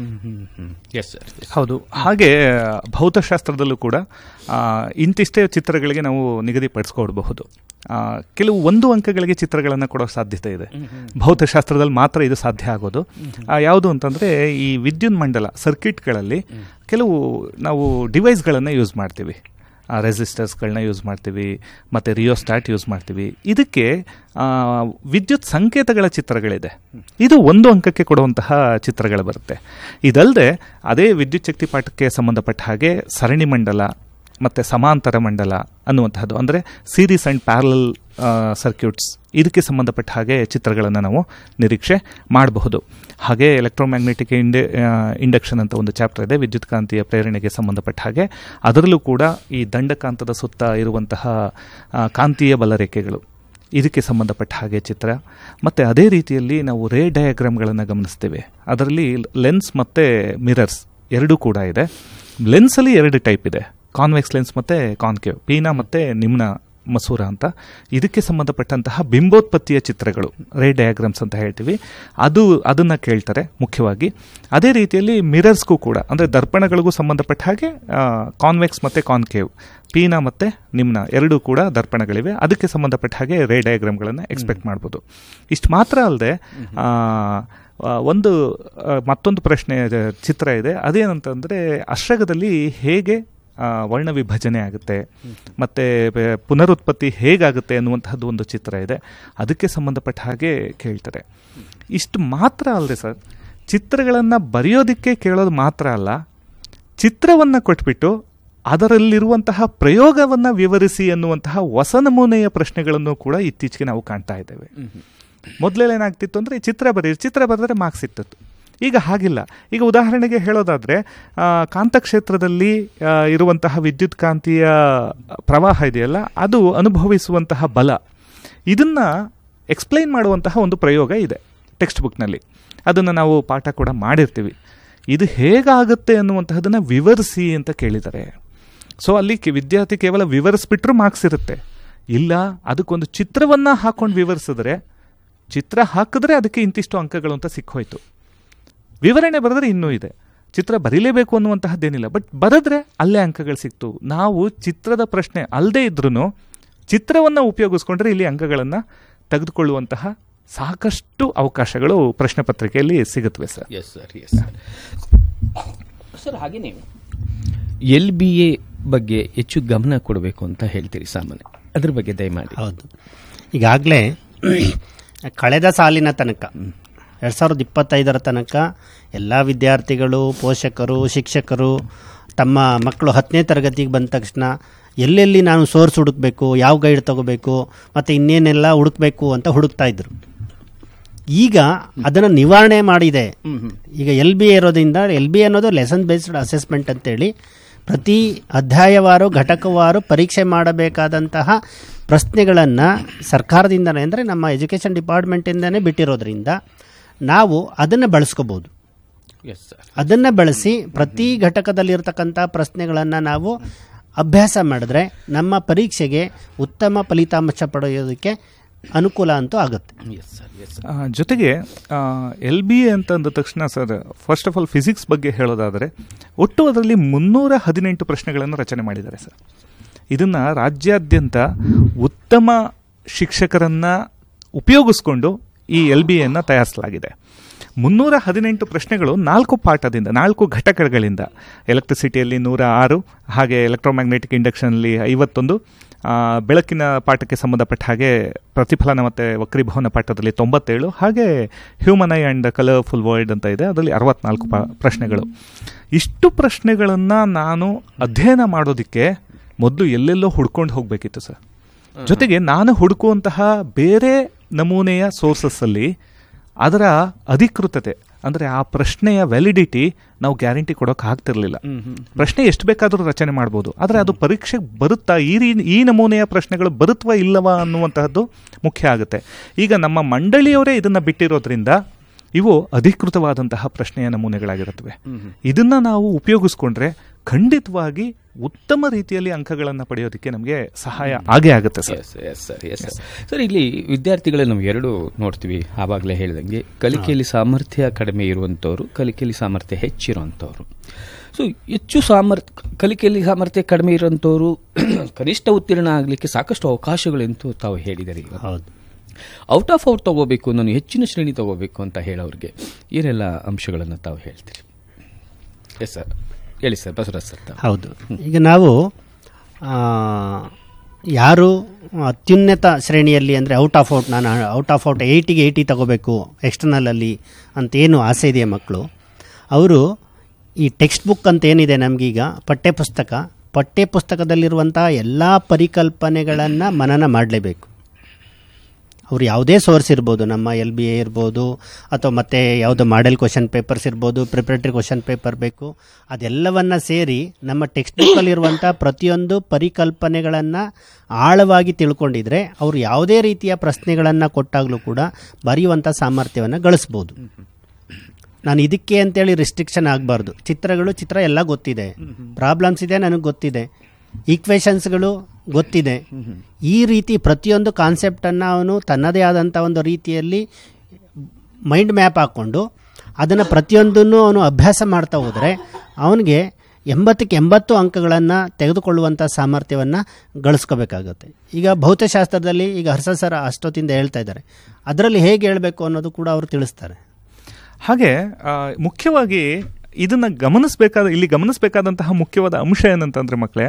ಹೌದು. ಹಾಗೆ ಭೌತಶಾಸ್ತ್ರದಲ್ಲೂ ಕೂಡ ಇಂತಿಷ್ಟೇ ಚಿತ್ರಗಳಿಗೆ ನಾವು ನಿಗದಿಪಡಿಸ್ಕೊಡ್ಬಹುದು. ಕೆಲವು 1 ಅಂಕಗಳಿಗೆ ಚಿತ್ರಗಳನ್ನು ಕೊಡೋ ಸಾಧ್ಯತೆ ಇದೆ. ಭೌತಶಾಸ್ತ್ರದಲ್ಲಿ ಮಾತ್ರ ಇದು ಸಾಧ್ಯ ಆಗೋದು. ಯಾವುದು ಅಂತಂದರೆ ಈ ವಿದ್ಯುತ್ ಮಂಡಲ ಸರ್ಕ್ಯೂಟ್ಗಳಲ್ಲಿ ಕೆಲವು ನಾವು ಡಿವೈಸ್ಗಳನ್ನು ಯೂಸ್ ಮಾಡ್ತೀವಿ. ರೆಸಿಸ್ಟರ್ಸ್ಗಳನ್ನ ಯೂಸ್ ಮಾಡ್ತೀವಿ, ಮತ್ತು ರಿಯೋಸ್ಟಾಟ್ ಯೂಸ್ ಮಾಡ್ತೀವಿ. ಇದಕ್ಕೆ ವಿದ್ಯುತ್ ಸಂಕೇತಗಳ ಚಿತ್ರಗಳಿದೆ. ಇದು 1 ಅಂಕಕ್ಕೆ ಕೊಡುವಂತಹ ಚಿತ್ರಗಳು ಬರುತ್ತೆ. ಇದಲ್ಲದೆ ಅದೇ ವಿದ್ಯುತ್ ಶಕ್ತಿ ಪಾಠಕ್ಕೆ ಸಂಬಂಧಪಟ್ಟ ಹಾಗೆ ಸರಣಿ ಮಂಡಲ ಮತ್ತು ಸಮಾಂತರ ಮಂಡಲ ಅನ್ನುವಂಥದ್ದು, ಅಂದರೆ ಸೀರೀಸ್ ಆ್ಯಂಡ್ ಪ್ಯಾರಲಲ್ ಸರ್ಕ್ಯೂಟ್ಸ್, ಇದಕ್ಕೆ ಸಂಬಂಧಪಟ್ಟ ಹಾಗೆ ಚಿತ್ರಗಳನ್ನು ನಾವು ನಿರೀಕ್ಷೆ ಮಾಡಬಹುದು. ಹಾಗೆ ಎಲೆಕ್ಟ್ರೋಮ್ಯಾಗ್ನೆಟಿಕ್ ಇಂಡಕ್ಷನ್ ಅಂತ ಒಂದು ಚಾಪ್ಟರ್ ಇದೆ, ವಿದ್ಯುತ್ ಕಾಂತೀಯ ಪ್ರೇರಣೆಗೆ ಸಂಬಂಧಪಟ್ಟ ಹಾಗೆ. ಅದರಲ್ಲೂ ಕೂಡ ಈ ದಂಡಕಾಂತದ ಸುತ್ತ ಇರುವಂತಹ ಕಾಂತೀಯ ಬಲರೇಖೆಗಳು, ಇದಕ್ಕೆ ಸಂಬಂಧಪಟ್ಟ ಹಾಗೆ ಚಿತ್ರ. ಮತ್ತು ಅದೇ ರೀತಿಯಲ್ಲಿ ನಾವು ರೇ ಡಯಾಗ್ರಾಮ್ಗಳನ್ನು ಗಮನಿಸ್ತೇವೆ. ಅದರಲ್ಲಿ ಲೆನ್ಸ್ ಮತ್ತು ಮಿರರ್ಸ್ ಎರಡೂ ಕೂಡ ಇದೆ. ಲೆನ್ಸಲ್ಲಿ 2 ಟೈಪ್ ಇದೆ, ಕಾನ್ವೆಕ್ಸ್ ಲೆನ್ಸ್ ಮತ್ತು ಕಾನ್ಕೇವ್, ಪೀನ ಮತ್ತು ನಿಮ್ನ ಮಸೂರ ಅಂತ, ಇದಕ್ಕೆ ಸಂಬಂಧಪಟ್ಟಂತಹ ಬಿಂಬೋತ್ಪತ್ತಿಯ ಚಿತ್ರಗಳು, ರೇ ಡಯಾಗ್ರಾಮ್ಸ್ ಅಂತ ಹೇಳ್ತೀವಿ, ಅದನ್ನ ಕೇಳ್ತಾರೆ ಮುಖ್ಯವಾಗಿ. ಅದೇ ರೀತಿಯಲ್ಲಿ ಮಿರರ್ಸ್ಗೂ ಕೂಡ, ಅಂದರೆ ದರ್ಪಣಗಳಿಗೂ ಸಂಬಂಧಪಟ್ಟ ಹಾಗೆ ಕಾನ್ವೆಕ್ಸ್ ಮತ್ತು ಕಾನ್ಕೇವ್, ಪೀನ ಮತ್ತು ನಿಮ್ನ ಎರಡೂ ಕೂಡ ದರ್ಪಣಗಳಿವೆ, ಅದಕ್ಕೆ ಸಂಬಂಧಪಟ್ಟ ಹಾಗೆ ರೇ ಡಯಾಗ್ರಾಮ್ಗಳನ್ನು ಎಕ್ಸ್ಪೆಕ್ಟ್ ಮಾಡ್ಬೋದು. ಇಷ್ಟು ಮಾತ್ರ ಅಲ್ಲದೆ ಮತ್ತೊಂದು ಪ್ರಶ್ನೆ ಚಿತ್ರ ಇದೆ, ಅದೇನಂತಂದರೆ ಅಶ್ರಗದಲ್ಲಿ ಹೇಗೆ ವರ್ಣ ವಿಭಜನೆ ಆಗುತ್ತೆ ಮತ್ತು ಪುನರುತ್ಪತ್ತಿ ಹೇಗಾಗುತ್ತೆ ಅನ್ನುವಂಥದ್ದು ಒಂದು ಚಿತ್ರ ಇದೆ, ಅದಕ್ಕೆ ಸಂಬಂಧಪಟ್ಟ ಹಾಗೆ ಕೇಳ್ತಾರೆ. ಇಷ್ಟು ಮಾತ್ರ ಅಲ್ಲದೆ ಸರ್, ಚಿತ್ರಗಳನ್ನು ಬರೆಯೋದಕ್ಕೆ ಕೇಳೋದು ಮಾತ್ರ ಅಲ್ಲ, ಚಿತ್ರವನ್ನು ಕೊಟ್ಬಿಟ್ಟು ಅದರಲ್ಲಿರುವಂತಹ ಪ್ರಯೋಗವನ್ನು ವಿವರಿಸಿ ಅನ್ನುವಂತಹ ಹೊಸ ನಮೂನೆಯ ಪ್ರಶ್ನೆಗಳನ್ನು ಕೂಡ ಇತ್ತೀಚೆಗೆ ನಾವು ಕಾಣ್ತಾ ಇದ್ದೇವೆ. ಮೊದಲೆಲ್ಲ ಏನಾಗ್ತಿತ್ತು ಅಂದರೆ ಚಿತ್ರ ಬರೆದ್ರೆ ಮಾರ್ಕ್ಸ್ ಸಿಗ್ತಿತ್ತು. ಈಗ ಹಾಗಿಲ್ಲ. ಈಗ ಉದಾಹರಣೆಗೆ ಹೇಳೋದಾದರೆ, ಕಾಂತಕ್ಷೇತ್ರದಲ್ಲಿ ಇರುವಂತಹ ವಿದ್ಯುತ್ ಕಾಂತೀಯ ಪ್ರವಾಹ ಇದೆಯಲ್ಲ, ಅದು ಅನುಭವಿಸುವಂತಹ ಬಲ, ಇದನ್ನು ಎಕ್ಸ್ಪ್ಲೈನ್ ಮಾಡುವಂತಹ ಒಂದು ಪ್ರಯೋಗ ಇದೆ ಟೆಕ್ಸ್ಟ್ ಬುಕ್ನಲ್ಲಿ. ಅದನ್ನು ನಾವು ಪಾಠ ಕೂಡ ಮಾಡಿರ್ತೀವಿ. ಇದು ಹೇಗಾಗುತ್ತೆ ಅನ್ನುವಂತಹದನ್ನು ವಿವರಿಸಿ ಅಂತ ಕೇಳಿದ್ದಾರೆ. ಸೊ ಅಲ್ಲಿ ವಿದ್ಯಾರ್ಥಿ ಕೇವಲ ವಿವರಿಸ್ಬಿಟ್ರೂ ಮಾರ್ಕ್ಸ್ ಇರುತ್ತೆ. ಇಲ್ಲ, ಅದಕ್ಕೊಂದು ಚಿತ್ರವನ್ನು ಹಾಕೊಂಡು ವಿವರಿಸಿದ್ರೆ, ಚಿತ್ರ ಹಾಕಿದ್ರೆ ಅದಕ್ಕೆ ಇಂತಿಷ್ಟು ಅಂಕಗಳು ಅಂತ ಸಿಕ್ಕೋಯ್ತು. ವಿವರಣೆ ಬರೆದ್ರೆ ಇನ್ನೂ ಇದೆ. ಚಿತ್ರ ಬರೀಲೇಬೇಕು ಅನ್ನುವಂತಹದ್ದೇನಿಲ್ಲ, ಬಟ್ ಬರೆದ್ರೆ ಅಲ್ಲೇ ಅಂಕಗಳು ಸಿಕ್ತು. ನಾವು ಚಿತ್ರದ ಪ್ರಶ್ನೆ ಅಲ್ಲದೆ ಇದ್ರೂ ಚಿತ್ರವನ್ನು ಉಪಯೋಗಿಸ್ಕೊಂಡ್ರೆ ಇಲ್ಲಿ ಅಂಕಗಳನ್ನು ತೆಗೆದುಕೊಳ್ಳುವಂತಹ ಸಾಕಷ್ಟು ಅವಕಾಶಗಳು ಪ್ರಶ್ನೆ ಪತ್ರಿಕೆಯಲ್ಲಿ ಸಿಗುತ್ತವೆ sir. Yes sir, yes sir. Sir, ಹಾಗೆಯೇ LBA ಬಗ್ಗೆ ಹೆಚ್ಚು ಗಮನ ಕೊಡಬೇಕು ಅಂತ ಹೇಳ್ತೀರಿ ಸಾಮಾನ್ಯ, ಅದ್ರ ಬಗ್ಗೆ ದಯಮಾಡಿ. ಹೌದು, ಈಗಾಗಲೇ ಕಳೆದ ಸಾಲಿನ ತನಕ 2025 ತನಕ ಎಲ್ಲ ವಿದ್ಯಾರ್ಥಿಗಳು, ಪೋಷಕರು, ಶಿಕ್ಷಕರು ತಮ್ಮ ಮಕ್ಕಳು 10ನೇ ತರಗತಿಗೆ ಬಂದ ತಕ್ಷಣ ಎಲ್ಲೆಲ್ಲಿ ನಾನು ಸೋರ್ಸ್ ಹುಡುಕಬೇಕು, ಯಾವ ಗೈಡ್ ತಗೋಬೇಕು, ಮತ್ತು ಇನ್ನೇನೆಲ್ಲ ಹುಡುಕಬೇಕು ಅಂತ ಹುಡುಕ್ತಾ ಇದ್ರು. ಈಗ ಅದನ್ನು ನಿವಾರಣೆ ಮಾಡಿದೆ. ಈಗ LBA ಇರೋದ್ರಿಂದ, LBA ಅನ್ನೋದು ಲೆಸನ್ ಬೇಸ್ಡ್ ಅಸೆಸ್ಮೆಂಟ್ ಅಂತೇಳಿ ಪ್ರತಿ ಅಧ್ಯಾಯವಾರು ಘಟಕವಾರು ಪರೀಕ್ಷೆ ಮಾಡಬೇಕಾದಂತಹ ಪ್ರಶ್ನೆಗಳನ್ನು ಸರ್ಕಾರದಿಂದನೇ, ಅಂದರೆ ನಮ್ಮ ಎಜುಕೇಷನ್ ಡಿಪಾರ್ಟ್ಮೆಂಟಿಂದನೇ ಬಿಟ್ಟಿರೋದ್ರಿಂದ ನಾವು ಅದನ್ನು ಬಳಸ್ಕೋಬೋದು. ಅದನ್ನು ಬಳಸಿ ಪ್ರತಿ ಘಟಕದಲ್ಲಿರ್ತಕ್ಕಂಥ ಪ್ರಶ್ನೆಗಳನ್ನು ನಾವು ಅಭ್ಯಾಸ ಮಾಡಿದ್ರೆ ನಮ್ಮ ಪರೀಕ್ಷೆಗೆ ಉತ್ತಮ ಫಲಿತಾಂಶ ಪಡೆಯೋದಕ್ಕೆ ಅನುಕೂಲ ಅಂತೂ ಆಗುತ್ತೆ. ಜೊತೆಗೆ LBA ಅಂತ ಅಂದ ತಕ್ಷಣ sir, first of all physics ಬಗ್ಗೆ ಹೇಳೋದಾದರೆ ಒಟ್ಟು ಅದರಲ್ಲಿ 318 ಪ್ರಶ್ನೆಗಳನ್ನು ರಚನೆ ಮಾಡಿದ್ದಾರೆ ಸರ್. ಇದನ್ನು ರಾಜ್ಯಾದ್ಯಂತ ಉತ್ತಮ ಶಿಕ್ಷಕರನ್ನು ಉಪಯೋಗಿಸ್ಕೊಂಡು ಈ LBAಯನ್ನು ತಯಾರಿಸಲಾಗಿದೆ. 318 ಪ್ರಶ್ನೆಗಳು 4 ಪಾಠದಿಂದ, 4 ಘಟಕಗಳಿಂದ, ಎಲೆಕ್ಟ್ರಿಸಿಟಿಯಲ್ಲಿ 106, ಹಾಗೆ ಎಲೆಕ್ಟ್ರೋಮ್ಯಾಗ್ನೆಟಿಕ್ ಇಂಡಕ್ಷನಲ್ಲಿ 51, ಬೆಳಕಿನ ಪಾಠಕ್ಕೆ ಸಂಬಂಧಪಟ್ಟ ಹಾಗೆ ಪ್ರತಿಫಲನ ಮತ್ತು ವಕ್ರೀಭವನ ಪಾಠದಲ್ಲಿ 97, ಹಾಗೆ human I and the colourful world ಅಂತ ಇದೆ, ಅದರಲ್ಲಿ 64 ಪ್ರಶ್ನೆಗಳು. ಇಷ್ಟು ಪ್ರಶ್ನೆಗಳನ್ನು ನಾನು ಅಧ್ಯಯನ ಮಾಡೋದಕ್ಕೆ ಮೊದಲು ಎಲ್ಲೆಲ್ಲೋ ಹುಡ್ಕೊಂಡು ಹೋಗಬೇಕಿತ್ತು ಸರ್. ಜೊತೆಗೆ ನಾನು ಹುಡುಕುವಂತಹ ಬೇರೆ ನಮೂನೆಯ ಸೋರ್ಸಸ್ಸಲ್ಲಿ ಅದರ ಅಧಿಕೃತತೆ, ಅಂದರೆ ಆ ಪ್ರಶ್ನೆಯ ವ್ಯಾಲಿಡಿಟಿ ನಾವು ಗ್ಯಾರಂಟಿ ಕೊಡೋಕೆ ಆಗ್ತಿರ್ಲಿಲ್ಲ. ಪ್ರಶ್ನೆ ಎಷ್ಟು ಬೇಕಾದರೂ ರಚನೆ ಮಾಡ್ಬೋದು, ಆದರೆ ಅದು ಪರೀಕ್ಷೆಗೆ ಬರುತ್ತಾ, ಈ ನಮೂನೆಯ ಪ್ರಶ್ನೆಗಳು ಬರುತ್ತವಾ ಇಲ್ಲವಾ ಅನ್ನುವಂತಹದ್ದು ಮುಖ್ಯ ಆಗುತ್ತೆ. ಈಗ ನಮ್ಮ ಮಂಡಳಿಯವರೇ ಇದನ್ನು ಬಿಟ್ಟಿರೋದ್ರಿಂದ ಇವು ಅಧಿಕೃತವಾದಂತಹ ಪ್ರಶ್ನೆಯ ನಮೂನೆಗಳಾಗಿರುತ್ತವೆ. ಇದನ್ನು ನಾವು ಉಪಯೋಗಿಸ್ಕೊಂಡ್ರೆ ಖಂಡಿತವಾಗಿ ಉತ್ತಮ ರೀತಿಯಲ್ಲಿ ಅಂಕಗಳನ್ನು ಪಡೆಯೋದಕ್ಕೆ ನಮಗೆ ಸಹಾಯ ಆಗೇ ಆಗುತ್ತೆ ಸರ್. ಸರ್, ಇಲ್ಲಿ ವಿದ್ಯಾರ್ಥಿಗಳನ್ನ ನಾವು ಎರಡು ನೋಡ್ತೀವಿ. ಆವಾಗಲೇ ಹೇಳಿದಂಗೆ ಕಲಿಕೆಯಲ್ಲಿ ಸಾಮರ್ಥ್ಯ ಕಡಿಮೆ ಇರುವಂಥವ್ರು, ಕಲಿಕೆಯಲ್ಲಿ ಸಾಮರ್ಥ್ಯ ಹೆಚ್ಚಿರುವಂಥವ್ರು. ಸೊ ಹೆಚ್ಚು ಕಲಿಕೆಯಲ್ಲಿ ಸಾಮರ್ಥ್ಯ ಕಡಿಮೆ ಇರುವಂಥವ್ರು ಕನಿಷ್ಠ ಉತ್ತೀರ್ಣ ಆಗಲಿಕ್ಕೆ ಸಾಕಷ್ಟು ಅವಕಾಶಗಳಂತೂ ತಾವು ಹೇಳಿದ್ದಾರೆ. ಹೌದು, ಔಟ್ ಆಫ್ ಔಟ್ ತಗೋಬೇಕು, ನಾನು ಹೆಚ್ಚಿನ ಶ್ರೇಣಿ ತಗೋಬೇಕು ಅಂತ ಹೇಳೋರಿಗೆ ಏನೆಲ್ಲ ಅಂಶಗಳನ್ನು ತಾವು ಹೇಳ್ತೀರಿ? ಎಸ್ ಸರ್, ಹೇಳಿ ಸರ್, ಬಸವರಾಜ್ ಸರ್. ಹೌದು, ಈಗ ನಾವು ಯಾರು ಅತ್ಯುನ್ನತ ಶ್ರೇಣಿಯಲ್ಲಿ, ಅಂದರೆ ಔಟ್ ಆಫ್ ಔಟ್, ನಾನು ಔಟ್ ಆಫ್ ಔಟ್ 80ಗೆ 80 ತಗೋಬೇಕು ಎಕ್ಸ್ಟರ್ನಲಲ್ಲಿ ಅಂತೇನು ಆಸೆ ಇದೆಯಾ ಮಕ್ಕಳು, ಅವರು ಈ ಟೆಕ್ಸ್ಟ್ ಬುಕ್ ಅಂತ ಏನಿದೆ ನಮಗೀಗ ಪಠ್ಯಪುಸ್ತಕದಲ್ಲಿರುವಂಥ ಎಲ್ಲ ಪರಿಕಲ್ಪನೆಗಳನ್ನು ಮನನ ಮಾಡಲೇಬೇಕು. ಅವ್ರು ಯಾವುದೇ ಸೋರ್ಸ್ ಇರ್ಬೋದು, ನಮ್ಮ LBA ಇರ್ಬೋದು, ಅಥವಾ ಮತ್ತೆ ಯಾವುದೋ ಮಾಡೆಲ್ ಕ್ವಶನ್ ಪೇಪರ್ಸ್ ಇರ್ಬೋದು, ಪ್ರಿಪರೇಟರಿ ಕ್ವಶನ್ ಪೇಪರ್ ಬೇಕು, ಅದೆಲ್ಲವನ್ನು ಸೇರಿ ನಮ್ಮ ಟೆಕ್ಸ್ಟ್ ಬುಕ್ಕಲ್ಲಿರುವಂಥ ಪ್ರತಿಯೊಂದು ಪರಿಕಲ್ಪನೆಗಳನ್ನು ಆಳವಾಗಿ ತಿಳ್ಕೊಂಡಿದ್ರೆ ಅವರು ಯಾವುದೇ ರೀತಿಯ ಪ್ರಶ್ನೆಗಳನ್ನು ಕೊಟ್ಟಾಗಲೂ ಕೂಡ ಬರೆಯುವಂಥ ಸಾಮರ್ಥ್ಯವನ್ನು ಗಳಿಸ್ಬೋದು. ನಾನು ಇದಕ್ಕೆ ಅಂತೇಳಿ ರಿಸ್ಟ್ರಿಕ್ಷನ್ ಆಗಬಾರ್ದು. ಚಿತ್ರ ಎಲ್ಲ ಗೊತ್ತಿದೆ, ಪ್ರಾಬ್ಲಮ್ಸ್ ಇದೆ ನನಗೆ ಗೊತ್ತಿದೆ, ಈಕ್ವೇಷನ್ಸ್ಗಳು ಗೊತ್ತಿದೆ. ಈ ರೀತಿ ಪ್ರತಿಯೊಂದು ಕಾನ್ಸೆಪ್ಟನ್ನು ಅವನು ತನ್ನದೇ ಆದಂಥ ಒಂದು ರೀತಿಯಲ್ಲಿ ಮೈಂಡ್ ಮ್ಯಾಪ್ ಹಾಕ್ಕೊಂಡು ಅದನ್ನು ಪ್ರತಿಯೊಂದನ್ನು ಅವನು ಅಭ್ಯಾಸ ಮಾಡ್ತಾ ಹೋದರೆ ಅವನಿಗೆ 80ಕ್ಕೆ 80 ಅಂಕಗಳನ್ನು ತೆಗೆದುಕೊಳ್ಳುವಂಥ ಸಾಮರ್ಥ್ಯವನ್ನು ಗಳಿಸ್ಕೋಬೇಕಾಗುತ್ತೆ. ಈಗ ಭೌತಶಾಸ್ತ್ರದಲ್ಲಿ ಈಗ ಹರ್ಷ ಸರ್ ಅಷ್ಟೊತ್ತಿಂದ ಹೇಳ್ತಾ ಇದ್ದಾರೆ, ಅದರಲ್ಲಿ ಹೇಗೆ ಹೇಳಬೇಕು ಅನ್ನೋದು ಕೂಡ ಅವರು ತಿಳಿಸ್ತಾರೆ. ಹಾಗೆ ಮುಖ್ಯವಾಗಿ ಇದನ್ನು ಇಲ್ಲಿ ಗಮನಿಸಬೇಕಾದಂತಹ ಮುಖ್ಯವಾದ ಅಂಶ ಏನಂತಂದರೆ ಮಕ್ಕಳೇ,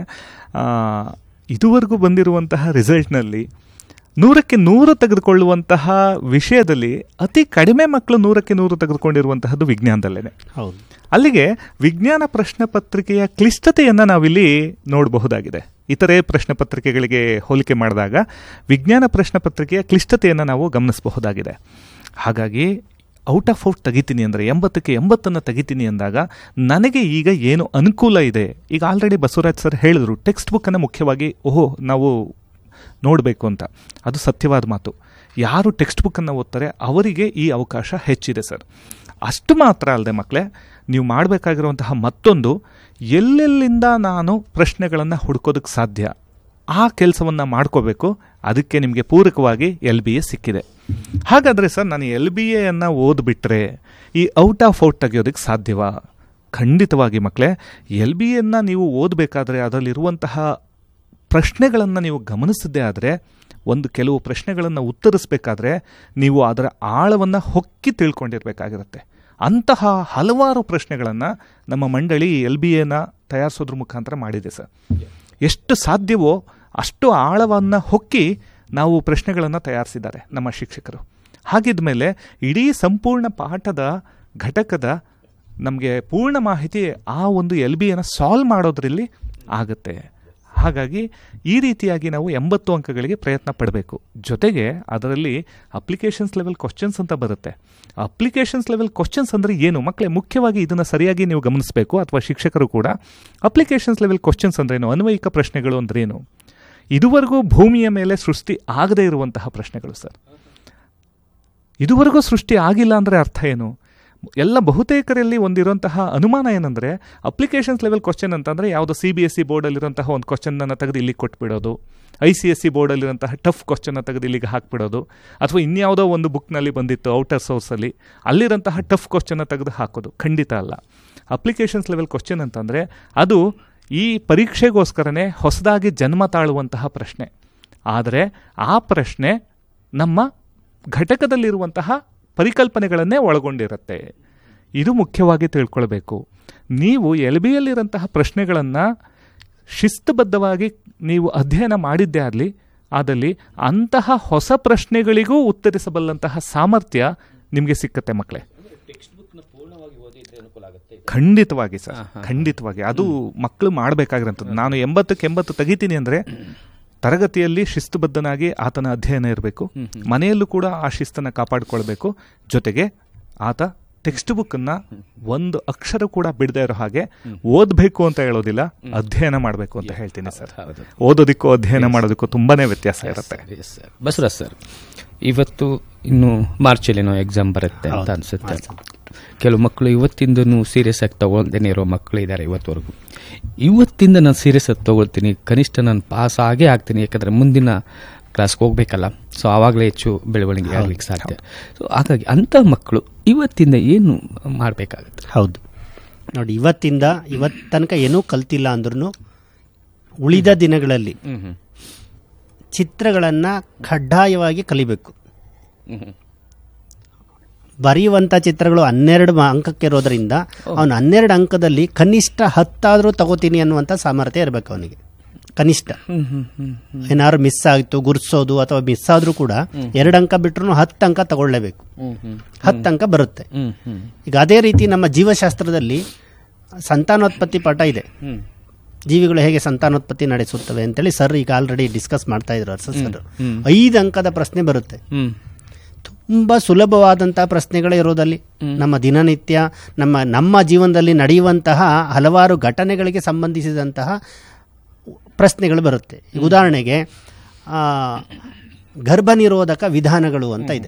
ಇದುವರೆಗೂ ಬಂದಿರುವಂತಹ ರಿಸಲ್ಟ್ನಲ್ಲಿ 100ಕ್ಕೆ 100 ತೆಗೆದುಕೊಳ್ಳುವಂತಹ ವಿಷಯದಲ್ಲಿ ಅತಿ ಕಡಿಮೆ ಮಕ್ಕಳು 100ಕ್ಕೆ 100 ತೆಗೆದುಕೊಂಡಿರುವಂತಹದ್ದು ವಿಜ್ಞಾನದಲ್ಲೇ. ಹೌದು. ಅಲ್ಲಿಗೆ ವಿಜ್ಞಾನ ಪ್ರಶ್ನೆ ಪತ್ರಿಕೆಯ ಕ್ಲಿಷ್ಟತೆಯನ್ನು ನಾವಿಲ್ಲಿ ನೋಡಬಹುದಾಗಿದೆ. ಇತರೆ ಪ್ರಶ್ನೆ ಪತ್ರಿಕೆಗಳಿಗೆ ಹೋಲಿಕೆ ಮಾಡಿದಾಗ ವಿಜ್ಞಾನ ಪ್ರಶ್ನೆ ಪತ್ರಿಕೆಯ ಕ್ಲಿಷ್ಟತೆಯನ್ನು ನಾವು ಗಮನಿಸಬಹುದಾಗಿದೆ. ಹಾಗಾಗಿ ಔಟ್ ಆಫ್ ಔಟ್ ತೆಗಿತೀನಿ ಅಂದರೆ 80ಕ್ಕೆ 80 ತೆಗಿತೀನಿ ಅಂದಾಗ ನನಗೆ ಈಗ ಏನು ಅನುಕೂಲ ಇದೆ. ಈಗ ಆಲ್ರೆಡಿ ಬಸವರಾಜ್ ಸರ್ ಹೇಳಿದ್ರು, ಟೆಕ್ಸ್ಟ್ ಬುಕ್ಕನ್ನು ಮುಖ್ಯವಾಗಿ ನಾವು ನೋಡಬೇಕು ಅಂತ. ಅದು ಸತ್ಯವಾದ ಮಾತು. ಯಾರು ಟೆಕ್ಸ್ಟ್ ಬುಕ್ಕನ್ನು ಓದ್ತಾರೆ ಅವರಿಗೆ ಈ ಅವಕಾಶ ಹೆಚ್ಚಿದೆ ಸರ್. ಅಷ್ಟು ಮಾತ್ರ ಅಲ್ಲದೆ ಮಕ್ಕಳೇ, ನೀವು ಮಾಡಬೇಕಾಗಿರುವಂತಹ ಮತ್ತೊಂದು, ಎಲ್ಲೆಲ್ಲಿಂದ ನಾನು ಪ್ರಶ್ನೆಗಳನ್ನು ಹುಡ್ಕೋದಕ್ಕೆ ಸಾಧ್ಯ ಆ ಕೆಲಸವನ್ನು ಮಾಡ್ಕೋಬೇಕು. ಅದಕ್ಕೆ ನಿಮಗೆ ಪೂರಕವಾಗಿ LBA ಸಿಕ್ಕಿದೆ. ಹಾಗಾದರೆ ಸರ್ ನಾನು LBAಯನ್ನು ಓದ್ಬಿಟ್ರೆ ಈ ಔಟ್ ಆಫ್ ಔಟ್ ತೆಗೆಯೋದಕ್ಕೆ ಸಾಧ್ಯವಾ? ಖಂಡಿತವಾಗಿ ಮಕ್ಕಳೇ, LBAಯನ್ನು ನೀವು ಓದಬೇಕಾದ್ರೆ ಅದರಲ್ಲಿರುವಂತಹ ಪ್ರಶ್ನೆಗಳನ್ನು ನೀವು ಗಮನಿಸದೇ ಆದರೆ, ಕೆಲವು ಪ್ರಶ್ನೆಗಳನ್ನು ಉತ್ತರಿಸಬೇಕಾದ್ರೆ ನೀವು ಅದರ ಆಳವನ್ನು ಹೊಕ್ಕಿ ತಿಳ್ಕೊಂಡಿರಬೇಕಾಗಿರುತ್ತೆ. ಅಂತಹ ಹಲವಾರು ಪ್ರಶ್ನೆಗಳನ್ನು ನಮ್ಮ ಮಂಡಳಿ LBAನ ತಯಾರಿಸೋದ್ರ ಮುಖಾಂತರ ಮಾಡಿದೆ ಸರ್. ಎಷ್ಟು ಸಾಧ್ಯವೋ ಅಷ್ಟು ಆಳವನ್ನು ಹೊಕ್ಕಿ ನಾವು ಪ್ರಶ್ನೆಗಳನ್ನು ತಯಾರಿಸಿದ್ದಾರೆ ನಮ್ಮ ಶಿಕ್ಷಕರು. ಹಾಗಿದ್ದ ಮೇಲೆ ಇಡೀ ಸಂಪೂರ್ಣ ಪಾಠದ ಘಟಕದ ನಮಗೆ ಪೂರ್ಣ ಮಾಹಿತಿ ಆ ಒಂದು LBAನ ಸಾಲ್ವ್ ಮಾಡೋದ್ರಲ್ಲಿ ಆಗುತ್ತೆ. ಹಾಗಾಗಿ ಈ ರೀತಿಯಾಗಿ ನಾವು 80 ಅಂಕಗಳಿಗೆ ಪ್ರಯತ್ನ ಪಡಬೇಕು. ಜೊತೆಗೆ ಅದರಲ್ಲಿ ಅಪ್ಲಿಕೇಶನ್ಸ್ ಲೆವೆಲ್ ಕ್ವಶನ್ಸ್ ಅಂತ ಬರುತ್ತೆ. ಅಪ್ಲಿಕೇಶನ್ಸ್ ಲೆವೆಲ್ ಕ್ವಶನ್ಸ್ ಅಂದರೆ ಏನು ಮಕ್ಕಳೇ? ಮುಖ್ಯವಾಗಿ ಇದನ್ನು ಸರಿಯಾಗಿ ನೀವು ಗಮನಿಸಬೇಕು, ಅಥವಾ ಶಿಕ್ಷಕರು ಕೂಡ. ಅಪ್ಲಿಕೇಶನ್ಸ್ ಲೆವೆಲ್ ಕ್ವಶನ್ಸ್ ಅಂದ್ರೇನು? ಅನ್ವಯಿಕ ಪ್ರಶ್ನೆಗಳು ಅಂದ್ರೇನು? ಇದುವರೆಗೂ ಭೂಮಿಯ ಮೇಲೆ ಸೃಷ್ಟಿ ಆಗದೇ ಇರುವಂತಹ ಪ್ರಶ್ನೆಗಳು ಸರ್. ಇದುವರೆಗೂ ಸೃಷ್ಟಿ ಆಗಿಲ್ಲ ಅಂದರೆ ಅರ್ಥ ಏನು? ಎಲ್ಲ ಬಹುತೇಕರಲ್ಲಿ ಒಂದಿರುವಂತಹ ಅನುಮಾನ ಏನಂದರೆ, ಅಪ್ಲಿಕೇಶನ್ಸ್ ಲೆವೆಲ್ ಕ್ವಶನ್ ಅಂತಂದರೆ ಯಾವುದೋ CBSE ಬೋರ್ಡಲ್ಲಿರುವಂತಹ ಒಂದು ಕ್ವಶನನ್ನು ತೆಗೆದು ಇಲ್ಲಿಗೆ ಕೊಟ್ಬಿಡೋದು, ICSE ಬೋರ್ಡಲ್ಲಿರುವಂತಹ ಟಫ್ ಕ್ವಶನ್ನ ತೆಗೆದು ಇಲ್ಲಿಗೆ ಹಾಕ್ಬಿಡೋದು, ಅಥವಾ ಇನ್ಯಾವುದೋ ಒಂದು ಬುಕ್ನಲ್ಲಿ ಬಂದಿತ್ತು ಔಟರ್ ಸೋರ್ಸಲ್ಲಿ ಅಲ್ಲಿರೋಂತಹ ಟಫ್ ಕ್ವಶನ್ನ ತೆಗೆದು ಹಾಕೋದು. ಖಂಡಿತ ಅಲ್ಲ. ಅಪ್ಲಿಕೇಶನ್ಸ್ ಲೆವೆಲ್ ಕ್ವಶನ್ ಅಂತಂದರೆ ಅದು ಈ ಪರೀಕ್ಷೆಗೋಸ್ಕರನೇ ಹೊಸದಾಗಿ ಜನ್ಮ ತಾಳುವಂತಹ ಪ್ರಶ್ನೆ. ಆದರೆ ಆ ಪ್ರಶ್ನೆ ನಮ್ಮ ಘಟಕದಲ್ಲಿರುವಂತಹ ಪರಿಕಲ್ಪನೆಗಳನ್ನೇ ಒಳಗೊಂಡಿರುತ್ತೆ. ಇದು ಮುಖ್ಯವಾಗಿ ತಿಳ್ಕೊಳ್ಬೇಕು. ನೀವು LBAಯಲ್ಲಿರೋಂತಹ ಪ್ರಶ್ನೆಗಳನ್ನು ಶಿಸ್ತುಬದ್ಧವಾಗಿ ನೀವು ಅಧ್ಯಯನ ಮಾಡಿದ್ದೇ ಆದಲ್ಲಿ ಅಂತಹ ಹೊಸ ಪ್ರಶ್ನೆಗಳಿಗೂ ಉತ್ತರಿಸಬಲ್ಲಂತಹ ಸಾಮರ್ಥ್ಯ ನಿಮಗೆ ಸಿಕ್ಕತ್ತೆ ಮಕ್ಕಳೇ. ಖಂಡಿತವಾಗಿ ಸರ್, ಖಂಡಿತವಾಗಿ ಅದು ಮಕ್ಕಳು ಮಾಡಬೇಕಾಗಿರೋಂಥದ್ದು. ನಾನು 80ಕ್ಕೆ 80 ತೆಗಿತೀನಿ ಅಂದರೆ ತರಗತಿಯಲ್ಲಿ ಶಿಸ್ತುಬದ್ಧನಾಗಿ ಆತನ ಅಧ್ಯಯನ ಇರಬೇಕು, ಮನೆಯಲ್ಲೂ ಕೂಡ ಆ ಶಿಸ್ತನ್ನು ಕಾಪಾಡಿಕೊಳ್ಬೇಕು. ಜೊತೆಗೆ ಆತ ಟೆಕ್ಸ್ಟ್ ಬುಕ್ಕನ್ನು ಒಂದು ಅಕ್ಷರ ಕೂಡ ಬಿಡದೇ ಇರೋ ಹಾಗೆ ಓದಬೇಕು ಅಂತ ಹೇಳೋದಿಲ್ಲ, ಅಧ್ಯಯನ ಮಾಡಬೇಕು ಅಂತ ಹೇಳ್ತೀನಿ ಸರ್. ಓದೋದಕ್ಕೂ ಅಧ್ಯಯನ ಮಾಡೋದಕ್ಕೂ ತುಂಬಾನೇ ವ್ಯತ್ಯಾಸ ಇರುತ್ತೆ. ಬಸವರಾಜ್ ಸರ್, ಇವತ್ತು ಇನ್ನು ಮಾರ್ಚಲ್ಲೇನೋ ಎಕ್ಸಾಮ್ ಬರುತ್ತೆ ಅಂತ ಅನ್ಸುತ್ತೆ. ಕೆಲವು ಮಕ್ಕಳು ಇವತ್ತಿಂದನೂ ಸೀರಿಯಸ್ ಆಗಿ ತಗೊಳ್ದೇನೆ ಇರೋ ಮಕ್ಕಳು ಇದ್ದಾರೆ ಇವತ್ತವರೆಗೂ. ಇವತ್ತಿಂದ ನಾನು ಸೀರಿಯಸ್ ಆಗಿ ತಗೊಳ್ತೀನಿ, ಕನಿಷ್ಠ ನಾನು ಪಾಸ್ ಆಗೇ ಆಗ್ತೀನಿ, ಯಾಕಂದರೆ ಮುಂದಿನ ಕ್ಲಾಸ್ಗೆ ಹೋಗ್ಬೇಕಲ್ಲ, ಸೊ ಆವಾಗಲೇ ಹೆಚ್ಚು ಬೆಳವಣಿಗೆ ಆಗಲಿಕ್ಕೆ ಸಾಧ್ಯ. ಸೊ ಹಾಗಾಗಿ ಅಂಥ ಮಕ್ಕಳು ಇವತ್ತಿಂದ ಏನು ಮಾಡಬೇಕಾಗುತ್ತೆ? ಹೌದು ನೋಡಿ, ಇವತ್ತು ತನಕ ಏನೂ ಕಲ್ತಿಲ್ಲ ಅಂದ್ರೂ ಉಳಿದ ದಿನಗಳಲ್ಲಿ ಚಿತ್ರಗಳನ್ನು ಕಡ್ಡಾಯವಾಗಿ ಕಲಿಬೇಕು. ಬರೆಯುವಂಥ ಚಿತ್ರಗಳು 12 ಅಂಕಕ್ಕೆ ಇರೋದ್ರಿಂದ ಅವನು 12 ಅಂಕದಲ್ಲಿ ಕನಿಷ್ಠ 10 ಆದರೂ ತಗೋತೀನಿ ಅನ್ನುವಂಥ ಸಾಮರ್ಥ್ಯ ಇರಬೇಕು ಅವನಿಗೆ. ಕನಿಷ್ಠ ಏನಾದ್ರು ಮಿಸ್ ಆಯಿತು ಗುರ್ಸೋದು ಅಥವಾ ಮಿಸ್ ಆದರೂ ಕೂಡ 2 ಅಂಕ ಬಿಟ್ಟರು 10 ಅಂಕ ತಗೊಳ್ಳೇಬೇಕು. 10 ಅಂಕ ಬರುತ್ತೆ. ಈಗ ಅದೇ ರೀತಿ ನಮ್ಮ ಜೀವಶಾಸ್ತ್ರದಲ್ಲಿ ಸಂತಾನೋತ್ಪತ್ತಿ ಪಾಠ ಇದೆ. ಜೀವಿಗಳು ಹೇಗೆ ಸಂತಾನೋತ್ಪತ್ತಿ ನಡೆಸುತ್ತವೆ ಅಂತೇಳಿ ಸರ್ ಈಗ ಆಲ್ರೆಡಿ ಡಿಸ್ಕಸ್ ಮಾಡ್ತಾ ಇದ್ರು ಸರ್. 5 ಅಂಕದ ಪ್ರಶ್ನೆ ಬರುತ್ತೆ. ತುಂಬ ಸುಲಭವಾದಂಥ ಪ್ರಶ್ನೆಗಳೇ ಇರೋದಲ್ಲಿ ನಮ್ಮ ದಿನನಿತ್ಯ ನಮ್ಮ ಜೀವನದಲ್ಲಿ ನಡೆಯುವಂತಹ ಹಲವಾರು ಘಟನೆಗಳಿಗೆ ಸಂಬಂಧಿಸಿದಂತಹ ಪ್ರಶ್ನೆಗಳು ಬರುತ್ತೆ. ಉದಾಹರಣೆಗೆ ಗರ್ಭನಿರೋಧಕ ವಿಧಾನಗಳು ಅಂತ ಇದೆ,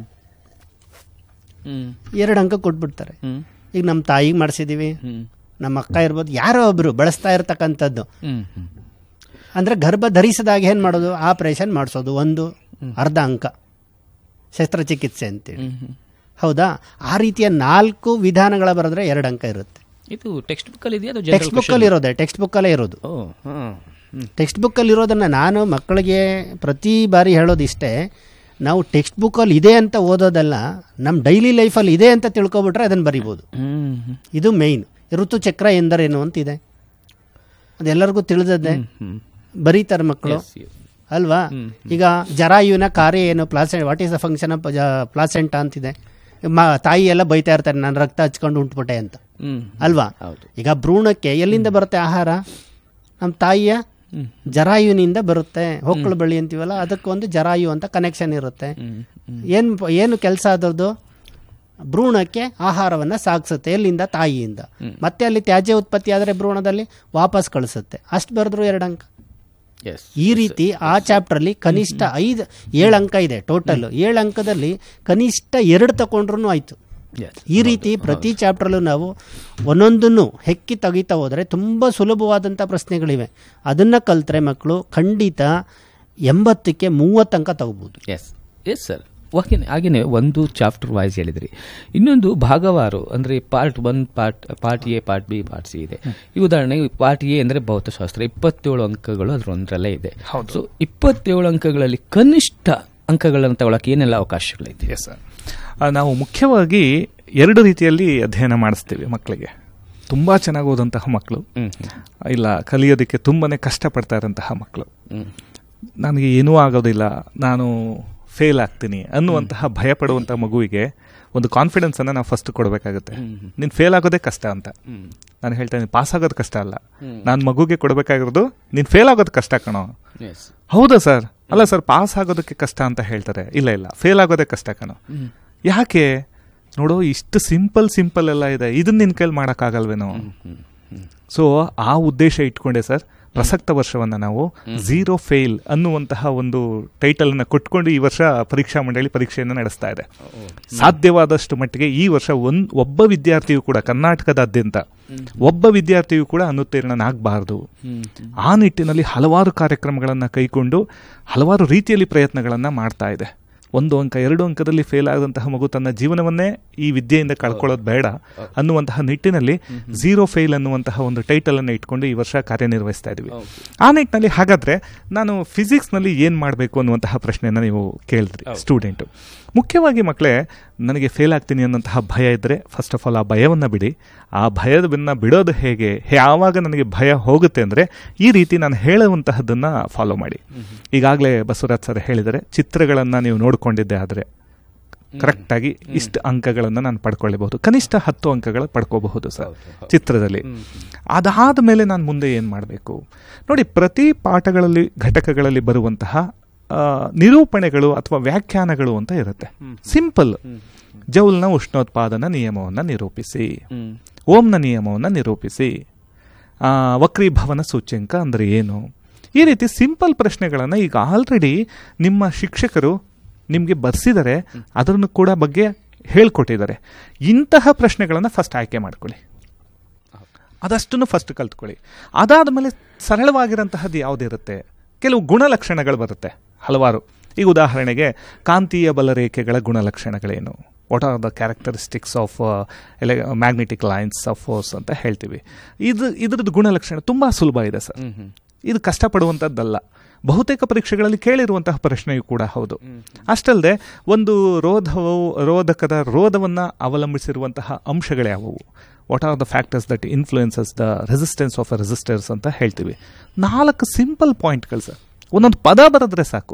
2 ಅಂಕ ಕೊಟ್ಬಿಡ್ತಾರೆ. ಈಗ ನಮ್ಮ ತಾಯಿಗೆ ಮಾಡಿಸಿದೀವಿ, ನಮ್ಮ ಅಕ್ಕ ಇರ್ಬೋದು, ಯಾರೋ ಒಬ್ರು ಬಳಸ್ತಾ ಇರ್ತಕ್ಕಂಥದ್ದು. ಅಂದರೆ ಗರ್ಭ ಧರಿಸಿದಾಗ ಏನು ಮಾಡೋದು, ಆಪರೇಷನ್ ಮಾಡಿಸೋದು, ಒಂದು ಅರ್ಧ ಅಂಕ ಶಸ್ತ್ರಚಿಕಿತ್ಸೆ ಅಂತೇಳಿ. ಹೌದಾ, ಆ ರೀತಿಯ 4 ವಿಧಾನಗಳ ಬರೆದ್ರೆ 2 ಅಂಕ ಇರುತ್ತೆ. ಇದು ಟೆಕ್ಸ್ಟ್ ಬುಕ್ಕಲ್ಲಿ ಇದೆಯಾ? ಟೆಕ್ಸ್ಟ್ ಬುಕ್ಕಲ್ಲಿ ಇರೋದೆ, ಟೆಕ್ಸ್ಟ್ ಬುಕ್ಕಲ್ಲೇ ಇರೋದು. ಟೆಕ್ಸ್ಟ್ ಬುಕ್ಕಲ್ಲಿ ಇರೋದನ್ನು ನಾನು ಮಕ್ಕಳಿಗೆ ಪ್ರತಿ ಬಾರಿ ಹೇಳೋದಿಷ್ಟೇ, ನಾವು ಟೆಕ್ಸ್ಟ್ ಬುಕ್ಕಲ್ಲಿ ಇದೆ ಅಂತ ಓದೋದಲ್ಲ, ನಮ್ಮ ಡೈಲಿ ಲೈಫಲ್ಲಿ ಇದೆ ಅಂತ ತಿಳ್ಕೊಬಿಟ್ರೆ ಅದನ್ನು ಬರಿಬೋದು. ಇದು ಮೇಯ್ನ್. ಋತುಚಕ್ರ ಎಂದರೇನು ಅಂತಿದೆ, ಅದೆಲ್ಲರಿಗೂ ತಿಳಿದದ್ದೇ, ಬರೀತಾರೆ ಮಕ್ಕಳು ಅಲ್ವಾ. ಈಗ ಜರಾಯುವಿನ ಕಾರ್ಯ ಏನು, what is the function of placenta ಅಂತಿದೆ. ತಾಯಿ ಎಲ್ಲ ಬೈತಾ ಇರ್ತಾರೆ, ನಾನು ರಕ್ತ ಹಚ್ಕೊಂಡು ಉಂಟ್ಬಿಟ್ಟೆ ಅಂತ ಅಲ್ವಾ. ಈಗ ಭ್ರೂಣಕ್ಕೆ ಎಲ್ಲಿಂದ ಬರುತ್ತೆ ಆಹಾರ, ನಮ್ಮ ತಾಯಿಯ ಜರಾಯುವಿನಿಂದ ಬರುತ್ತೆ. ಹೊಕ್ಕಳು ಬಳ್ಳಿ ಅಂತೀವಲ್ಲ, ಅದಕ್ಕೊಂದು ಜರಾಯು ಅಂತ ಕನೆಕ್ಷನ್ ಇರುತ್ತೆ. ಏನು ಕೆಲಸ ಅದರದ್ದು, ಭ್ರೂಣಕ್ಕೆ ಆಹಾರವನ್ನು ಸಾಗಿಸುತ್ತೆ. ಎಲ್ಲಿಂದ, ತಾಯಿಯಿಂದ. ಮತ್ತೆ ಅಲ್ಲಿ ತ್ಯಾಜ್ಯ ಉತ್ಪತ್ತಿ ಆದರೆ ಭ್ರೂಣದಲ್ಲಿ ವಾಪಸ್ ಕಳಿಸುತ್ತೆ. ಅಷ್ಟು ಬರೆದ್ರು 2 ಅಂಕ. ಈ ರೀತಿ ಆ ಚಾಪ್ಟ್ರಲ್ಲಿ ಕನಿಷ್ಠ 7 ಅಂಕ ಇದೆ ಟೋಟಲ್. 7 ಅಂಕದಲ್ಲಿ ಕನಿಷ್ಠ 2 ತಗೊಂಡ್ರೂ ಆಯಿತು. ಈ ರೀತಿ ಪ್ರತಿ ಚಾಪ್ಟ್ರಲ್ಲೂ ನಾವು ಒಂದೊಂದನ್ನು ಹೆಕ್ಕಿ ತೆಗಿತಾ ಹೋದರೆ ತುಂಬ ಸುಲಭವಾದಂಥ ಪ್ರಶ್ನೆಗಳಿವೆ. ಅದನ್ನು ಕಲಿತ್ರೆ ಮಕ್ಕಳು ಖಂಡಿತ 80ಕ್ಕೆ 30 ಅಂಕ ತಗೋಬೋದು. Yes sir. ಹಾಗೆಯೇ ಒಂದು ಚಾಪ್ಟರ್ ವೈಸ್ ಹೇಳಿದ್ರಿ, ಇನ್ನೊಂದು ಭಾಗವಾರು ಅಂದರೆ part 1, part A, part B, part C ಇದೆ. ಈ ಉದಾಹರಣೆಗೆ ಪಾರ್ಟ್ ಎ ಅಂದರೆ ಭೌತಶಾಸ್ತ್ರ, 27 ಅಂಕಗಳು ಅದರೊಂದರಲ್ಲೇ ಇದೆ. ಸೊ 27 ಅಂಕಗಳಲ್ಲಿ ಕನಿಷ್ಠ ಅಂಕಗಳನ್ನು ತಗೊಳ್ಳೋಕೆ ಏನೆಲ್ಲ ಅವಕಾಶಗಳಿದೆ? ಎಸ್ ಸರ್, ನಾವು ಮುಖ್ಯವಾಗಿ 2 ರೀತಿಯಲ್ಲಿ ಅಧ್ಯಯನ ಮಾಡಿಸ್ತೀವಿ ಮಕ್ಕಳಿಗೆ. ತುಂಬ ಚೆನ್ನಾಗಿ ಓದಂತಹ ಮಕ್ಕಳು, ಇಲ್ಲ ಕಲಿಯೋದಕ್ಕೆ ತುಂಬಾ ಕಷ್ಟಪಡ್ತಾ ಇರೋಂತಹ ಮಕ್ಕಳು, ನನಗೆ ಏನೂ ಆಗೋದಿಲ್ಲ, ನಾನು ಫೇಲ್ ಆಗ್ತೀನಿ ಅನ್ನುವಂತಹ ಭಯ ಪಡುವಂಥ ಮಗುವಿಗೆ ಒಂದು ಕಾನ್ಫಿಡೆನ್ಸನ್ನು ನಾವು ಫಸ್ಟ್ ಕೊಡಬೇಕಾಗುತ್ತೆ. ನೀನು ಫೇಲ್ ಆಗೋದೇ ಕಷ್ಟ ಅಂತ ನಾನು ಹೇಳ್ತೇನೆ, ಪಾಸ್ ಆಗೋದು ಕಷ್ಟ ಅಲ್ಲ. ನಾನು ಮಗುಗೆ ಕೊಡಬೇಕಾಗಿರೋದು, ನೀನು ಫೇಲ್ ಆಗೋದು ಕಷ್ಟ ಕಣೋ. ಹೌದಾ ಸರ್? ಅಲ್ಲ ಸರ್, ಪಾಸ್ ಆಗೋದಕ್ಕೆ ಕಷ್ಟ ಅಂತ ಹೇಳ್ತಾರೆ. ಇಲ್ಲ, ಫೇಲ್ ಆಗೋದೇ ಕಷ್ಟ ಕಣೋ. ಯಾಕೆ ನೋಡು, ಇಷ್ಟು ಸಿಂಪಲ್ ಎಲ್ಲ ಇದೆ, ಇದನ್ನ ನಿನ್ನ ಕೈಲಿ ಮಾಡೋಕ್ಕಾಗಲ್ವೇನೋ. ಸೊ ಆ ಉದ್ದೇಶ ಇಟ್ಕೊಂಡೆ ಸರ್ ಪ್ರಸಕ್ತ ವರ್ಷವನ್ನು ನಾವು 0 ಫೇಲ್ ಅನ್ನುವಂತಹ ಒಂದು ಟೈಟಲನ್ನು ಕೊಟ್ಕೊಂಡು ಈ ವರ್ಷ ಪರೀಕ್ಷಾ ಮಂಡಳಿ ಪರೀಕ್ಷೆಯನ್ನು ನಡೆಸ್ತಾ ಇದೆ. ಸಾಧ್ಯವಾದಷ್ಟು ಮಟ್ಟಿಗೆ ಈ ವರ್ಷ ಒಬ್ಬ ವಿದ್ಯಾರ್ಥಿಯು ಕೂಡ, ಕರ್ನಾಟಕದಾದ್ಯಂತ ಒಬ್ಬ ವಿದ್ಯಾರ್ಥಿಯು ಕೂಡ ಅನುತ್ತೀರ್ಣನಾಗಬಾರ್ದು. ಆ ನಿಟ್ಟಿನಲ್ಲಿ ಹಲವಾರು ಕಾರ್ಯಕ್ರಮಗಳನ್ನು ಕೈಗೊಂಡು ಹಲವಾರು ರೀತಿಯಲ್ಲಿ ಪ್ರಯತ್ನಗಳನ್ನು ಮಾಡ್ತಾ ಇದೆ. 1 ಅಂಕ 2 ಅಂಕದಲ್ಲಿ ಫೇಲ್ ಆದಂತಹ ಮಗು ತನ್ನ ಜೀವನವನ್ನೇ ಈ ವಿದ್ಯೆಯಿಂದ ಕಳ್ಕೊಳ್ಳೋದು ಬೇಡ ಅನ್ನುವಂತಹ ನಿಟ್ಟಿನಲ್ಲಿ 0 ಫೇಲ್ ಅನ್ನುವಂತಹ ಒಂದು ಟೈಟಲ್ ಅನ್ನು ಇಟ್ಕೊಂಡು ಈ ವರ್ಷ ಕಾರ್ಯನಿರ್ವಹಿಸ್ತಾ ಇದ್ವಿ. ಆ ನಿಟ್ಟಿನಲ್ಲಿ ಹಾಗಾದ್ರೆ ನಾನು ಫಿಸಿಕ್ಸ್ನಲ್ಲಿ ಏನು ಮಾಡಬೇಕು ಅನ್ನುವಂತಹ ಪ್ರಶ್ನೆಯನ್ನು ನೀವು ಕೇಳಿದ್ರಿ ಸ್ಟೂಡೆಂಟು. ಮುಖ್ಯವಾಗಿ ಮಕ್ಕಳೇ, ನನಗೆ ಫೇಲ್ ಆಗ್ತೀನಿ ಅನ್ನೋಂತಹ ಭಯ ಇದ್ದರೆ ಫಸ್ಟ್ ಆಫ್ ಆಲ್ ಆ ಭಯವನ್ನು ಬಿಡಿ. ಆ ಭಯವನ್ನು ಬಿಡೋದು ಹೇಗೆ, ಯಾವಾಗ ನನಗೆ ಭಯ ಹೋಗುತ್ತೆ ಅಂದರೆ ಈ ರೀತಿ ನಾನು ಹೇಳುವಂತಹದ್ದನ್ನು ಫಾಲೋ ಮಾಡಿ. ಈಗಾಗಲೇ ಬಸವರಾಜ್ ಸರ್ ಹೇಳಿದರೆ, ಚಿತ್ರಗಳನ್ನು ನೀವು ನೋಡಿಕೊಂಡಿದ್ದೆ ಆದರೆ ಕರೆಕ್ಟಾಗಿ ಇಷ್ಟು ಅಂಕಗಳನ್ನು ನಾನು ಪಡ್ಕೊಳ್ಳಬಹುದು, ಕನಿಷ್ಠ 10 ಅಂಕಗಳು ಪಡ್ಕೋಬಹುದು ಸರ್ ಚಿತ್ರದಲ್ಲಿ. ಅದಾದ ಮೇಲೆ ನಾನು ಮುಂದೆ ಏನು ಮಾಡಬೇಕು ನೋಡಿ. ಪ್ರತಿ ಪಾಠಗಳಲ್ಲಿ ಘಟಕಗಳಲ್ಲಿ ಬರುವಂತಹ ನಿರೂಪಣೆಗಳು ಅಥವಾ ವ್ಯಾಖ್ಯಾನಗಳು ಅಂತ ಇರುತ್ತೆ. ಸಿಂಪಲ್. ಜೌಲ್ನ ಉಷ್ಣೋತ್ಪಾದನಾ ನಿಯಮವನ್ನು ನಿರೂಪಿಸಿ, ಓಂನ ನಿಯಮವನ್ನು ನಿರೂಪಿಸಿ, ವಕ್ರೀಭವನ ಸೂಚ್ಯಂಕ ಅಂದರೆ ಏನು, ಈ ರೀತಿ ಸಿಂಪಲ್ ಪ್ರಶ್ನೆಗಳನ್ನು ಈಗ ಆಲ್ರೆಡಿ ನಿಮ್ಮ ಶಿಕ್ಷಕರು ನಿಮಗೆ ಬರ್ಸಿದ್ದಾರೆ, ಅದನ್ನು ಕೂಡ ಬಗ್ಗೆ ಹೇಳ್ಕೊಟ್ಟಿದ್ದಾರೆ. ಇಂತಹ ಪ್ರಶ್ನೆಗಳನ್ನು ಫಸ್ಟ್ ಆಯ್ಕೆ ಮಾಡ್ಕೊಳ್ಳಿ, ಅದಷ್ಟನ್ನು ಫಸ್ಟ್ ಕಲ್ತ್ಕೊಳ್ಳಿ. ಅದಾದ ಮೇಲೆ ಸರಳವಾಗಿರೋಂತಹದ್ದು ಯಾವುದಿರುತ್ತೆ, ಕೆಲವು ಗುಣಲಕ್ಷಣಗಳು ಬರುತ್ತೆ ಹಲವಾರು. ಈಗ ಉದಾಹರಣೆಗೆ ಕಾಂತೀಯ ಬಲರೇಖೆಗಳ ಗುಣಲಕ್ಷಣಗಳೇನು, what are the characteristics of magnetic lines of force ಅಂತ ಹೇಳ್ತೀವಿ. ಇದ್ರದ್ದು ಗುಣಲಕ್ಷಣ ತುಂಬ ಸುಲಭ ಇದೆ ಸರ್, ಇದು ಕಷ್ಟಪಡುವಂಥದ್ದಲ್ಲ. ಬಹುತೇಕ ಪರೀಕ್ಷೆಗಳಲ್ಲಿ ಕೇಳಿರುವಂತಹ ಪ್ರಶ್ನೆಯೂ ಕೂಡ ಹೌದು. ಅಷ್ಟಲ್ಲದೆ ಒಂದು ರೋಧಕದ ರೋಧವನ್ನು ಅವಲಂಬಿಸಿರುವಂತಹ ಅಂಶಗಳ್ಯಾವುವು, what are the factors that influences the resistance of a resistors ಅಂತ ಹೇಳ್ತೀವಿ. 4 ಸಿಂಪಲ್ ಪಾಯಿಂಟ್ಗಳು ಸರ್, ಒಂದೊಂದು ಪದ ಬರೆದ್ರೆ ಸಾಕು,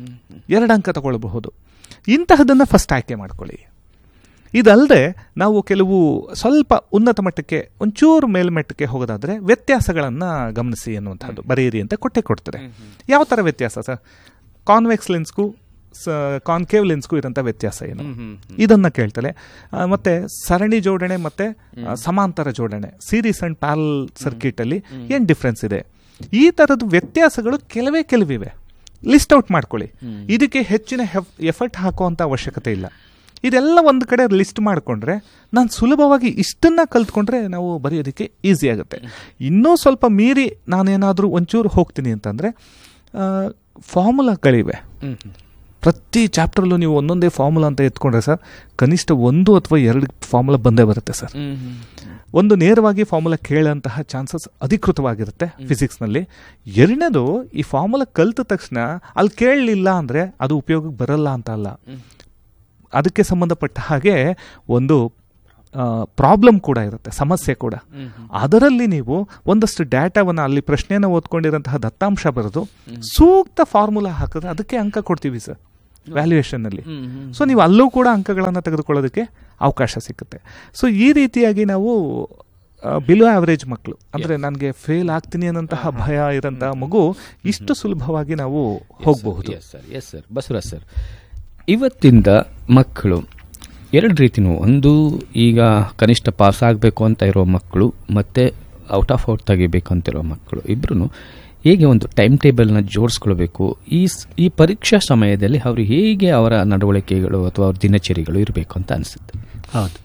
2 ಅಂಕ ತಗೊಳ್ಬಹುದು. ಇಂತಹದನ್ನು ಫಸ್ಟ್ ಆಯ್ಕೆ ಮಾಡ್ಕೊಳ್ಳಿ. ಇದಲ್ಲದೆ ನಾವು ಕೆಲವು ಸ್ವಲ್ಪ ಉನ್ನತ ಮಟ್ಟಕ್ಕೆ ಒಂಚೂರು ಮೇಲ್ಮಟ್ಟಕ್ಕೆ ಹೋಗೋದಾದರೆ ವ್ಯತ್ಯಾಸಗಳನ್ನು ಗಮನಿಸಿ ಅನ್ನುವಂಥದ್ದು ಬರೆಯಿರಿ ಅಂತ ಕೊಡ್ತಾರೆ. ಯಾವ ಥರ ವ್ಯತ್ಯಾಸ ಸರ್? ಕಾನ್ವೆಕ್ಸ್ ಲೆನ್ಸ್ಗೂ ಕಾನ್ಕೇವ್ ಲೆನ್ಸ್ಗೂ ಇರೋಂಥ ವ್ಯತ್ಯಾಸ ಏನು, ಇದನ್ನು ಕೇಳ್ತಾರೆ. ಮತ್ತು ಸರಣಿ ಜೋಡಣೆ ಮತ್ತು ಸಮಾಂತರ ಜೋಡಣೆ, ಸೀರೀಸ್ ಆ್ಯಂಡ್ ಪ್ಯಾರಲ್ ಸರ್ಕ್ಯೂಟಲ್ಲಿ ಏನು ಡಿಫ್ರೆನ್ಸ್ ಇದೆ, ಈ ಥರದ ವ್ಯತ್ಯಾಸಗಳು ಕೆಲವಿವೆ. ಲಿಸ್ಟ್ ಔಟ್ ಮಾಡ್ಕೊಳ್ಳಿ. ಇದಕ್ಕೆ ಹೆಚ್ಚಿನ ಎಫರ್ಟ್ ಹಾಕುವಂಥ ಅವಶ್ಯಕತೆ ಇಲ್ಲ. ಇದೆಲ್ಲ ಒಂದು ಕಡೆ ಲಿಸ್ಟ್ ಮಾಡಿಕೊಂಡ್ರೆ ನಾನು ಸುಲಭವಾಗಿ ಇಷ್ಟನ್ನ ಕಲ್ತ್ಕೊಂಡ್ರೆ ನಾವು ಬರೆಯೋದಕ್ಕೆ ಈಸಿ ಆಗುತ್ತೆ. ಇನ್ನೂ ಸ್ವಲ್ಪ ಮೀರಿ ನಾನೇನಾದರೂ ಒಂಚೂರು ಹೋಗ್ತೀನಿ ಅಂತಂದರೆ ಫಾರ್ಮುಲಾಗಳಿವೆ. ಪ್ರತಿ ಚಾಪ್ಟರ್ಲ್ಲೂ ನೀವು ಒಂದೊಂದೇ ಫಾರ್ಮುಲಾ ಅಂತ ಎತ್ಕೊಂಡ್ರೆ ಸರ್ ಕನಿಷ್ಠ 1 ಅಥವಾ 2 ಫಾರ್ಮುಲಾ ಬಂದೇ ಬರುತ್ತೆ ಸರ್. ಒಂದು ನೇರವಾಗಿ ಫಾರ್ಮುಲಾ ಕೇಳೋಂತಹ ಚಾನ್ಸಸ್ ಅಧಿಕೃತವಾಗಿರುತ್ತೆ ಫಿಸಿಕ್ಸ್ನಲ್ಲಿ. ಎರಡನೇದು, ಈ ಫಾರ್ಮುಲಾ ಕಲಿತ ತಕ್ಷಣ ಅಲ್ಲಿ ಕೇಳಲಿಲ್ಲ ಅಂದರೆ ಅದು ಉಪಯೋಗಕ್ಕೆ ಬರಲ್ಲ ಅಂತ ಅಲ್ಲ, ಅದಕ್ಕೆ ಸಂಬಂಧಪಟ್ಟ ಹಾಗೆ ಒಂದು ಪ್ರಾಬ್ಲಮ್ ಕೂಡ ಇರುತ್ತೆ, ಸಮಸ್ಯೆ ಕೂಡ. ಅದರಲ್ಲಿ ನೀವು ಒಂದಷ್ಟು ಡೇಟಾವನ್ನು, ಅಲ್ಲಿ ಪ್ರಶ್ನೆಯನ್ನು ಓದ್ಕೊಂಡಿರೋಂತಹ ದತ್ತಾಂಶ ಬರೆದು ಸೂಕ್ತ ಫಾರ್ಮುಲಾ ಹಾಕಿದ್ರೆ ಅದಕ್ಕೆ ಅಂಕ ಕೊಡ್ತೀವಿ ಸರ್ ವ್ಯಾಲ್ಯೂಯೇಷನ್ನಲ್ಲಿ. ಸೊ ನೀವು ಅಲ್ಲೂ ಕೂಡ ಅಂಕಗಳನ್ನು ತೆಗೆದುಕೊಳ್ಳೋದಕ್ಕೆ ಅವಕಾಶ ಸಿಗುತ್ತೆ. ಸೊ ಈ ರೀತಿಯಾಗಿ ನಾವು ಬಿಲೋ ಆವರೇಜ್ ಮಕ್ಕಳು, ಅಂದರೆ ನನಗೆ ಫೇಲ್ ಆಗ್ತೀನಿ ಅನ್ನೋಂತಹ ಭಯ ಇರೋಂತಹ ಮಗು ಇಷ್ಟು ಸುಲಭವಾಗಿ ನಾವು ಹೋಗಬಹುದು. Yes sir. ಬಸವರಾಜ್ ಸರ್, ಇವತ್ತಿಂದ ಮಕ್ಕಳು 2 ರೀತಿನೂ, ಒಂದು ಈಗ ಕನಿಷ್ಠ ಪಾಸ್ ಆಗಬೇಕು ಅಂತ ಇರೋ ಮಕ್ಕಳು ಮತ್ತು ಔಟ್ ಆಫ್ ಔಟ್ ತೆಗಿಬೇಕು ಅಂತಿರೋ ಮಕ್ಕಳು ಇಬ್ಬರೂ ಹೇಗೆ ಒಂದು ಟೈಮ್ ಟೇಬಲ್ನ ಜೋಡಿಸ್ಕೊಳ್ಬೇಕು, ಈ ಪರೀಕ್ಷಾ ಸಮಯದಲ್ಲಿ ಅವರು ಹೇಗೆ ಅವರ ನಡವಳಿಕೆಗಳು ಅಥವಾ ಅವ್ರ ದಿನಚರಿಗಳು ಇರಬೇಕು ಅಂತ ಅನಿಸುತ್ತೆ? ಹೌದು,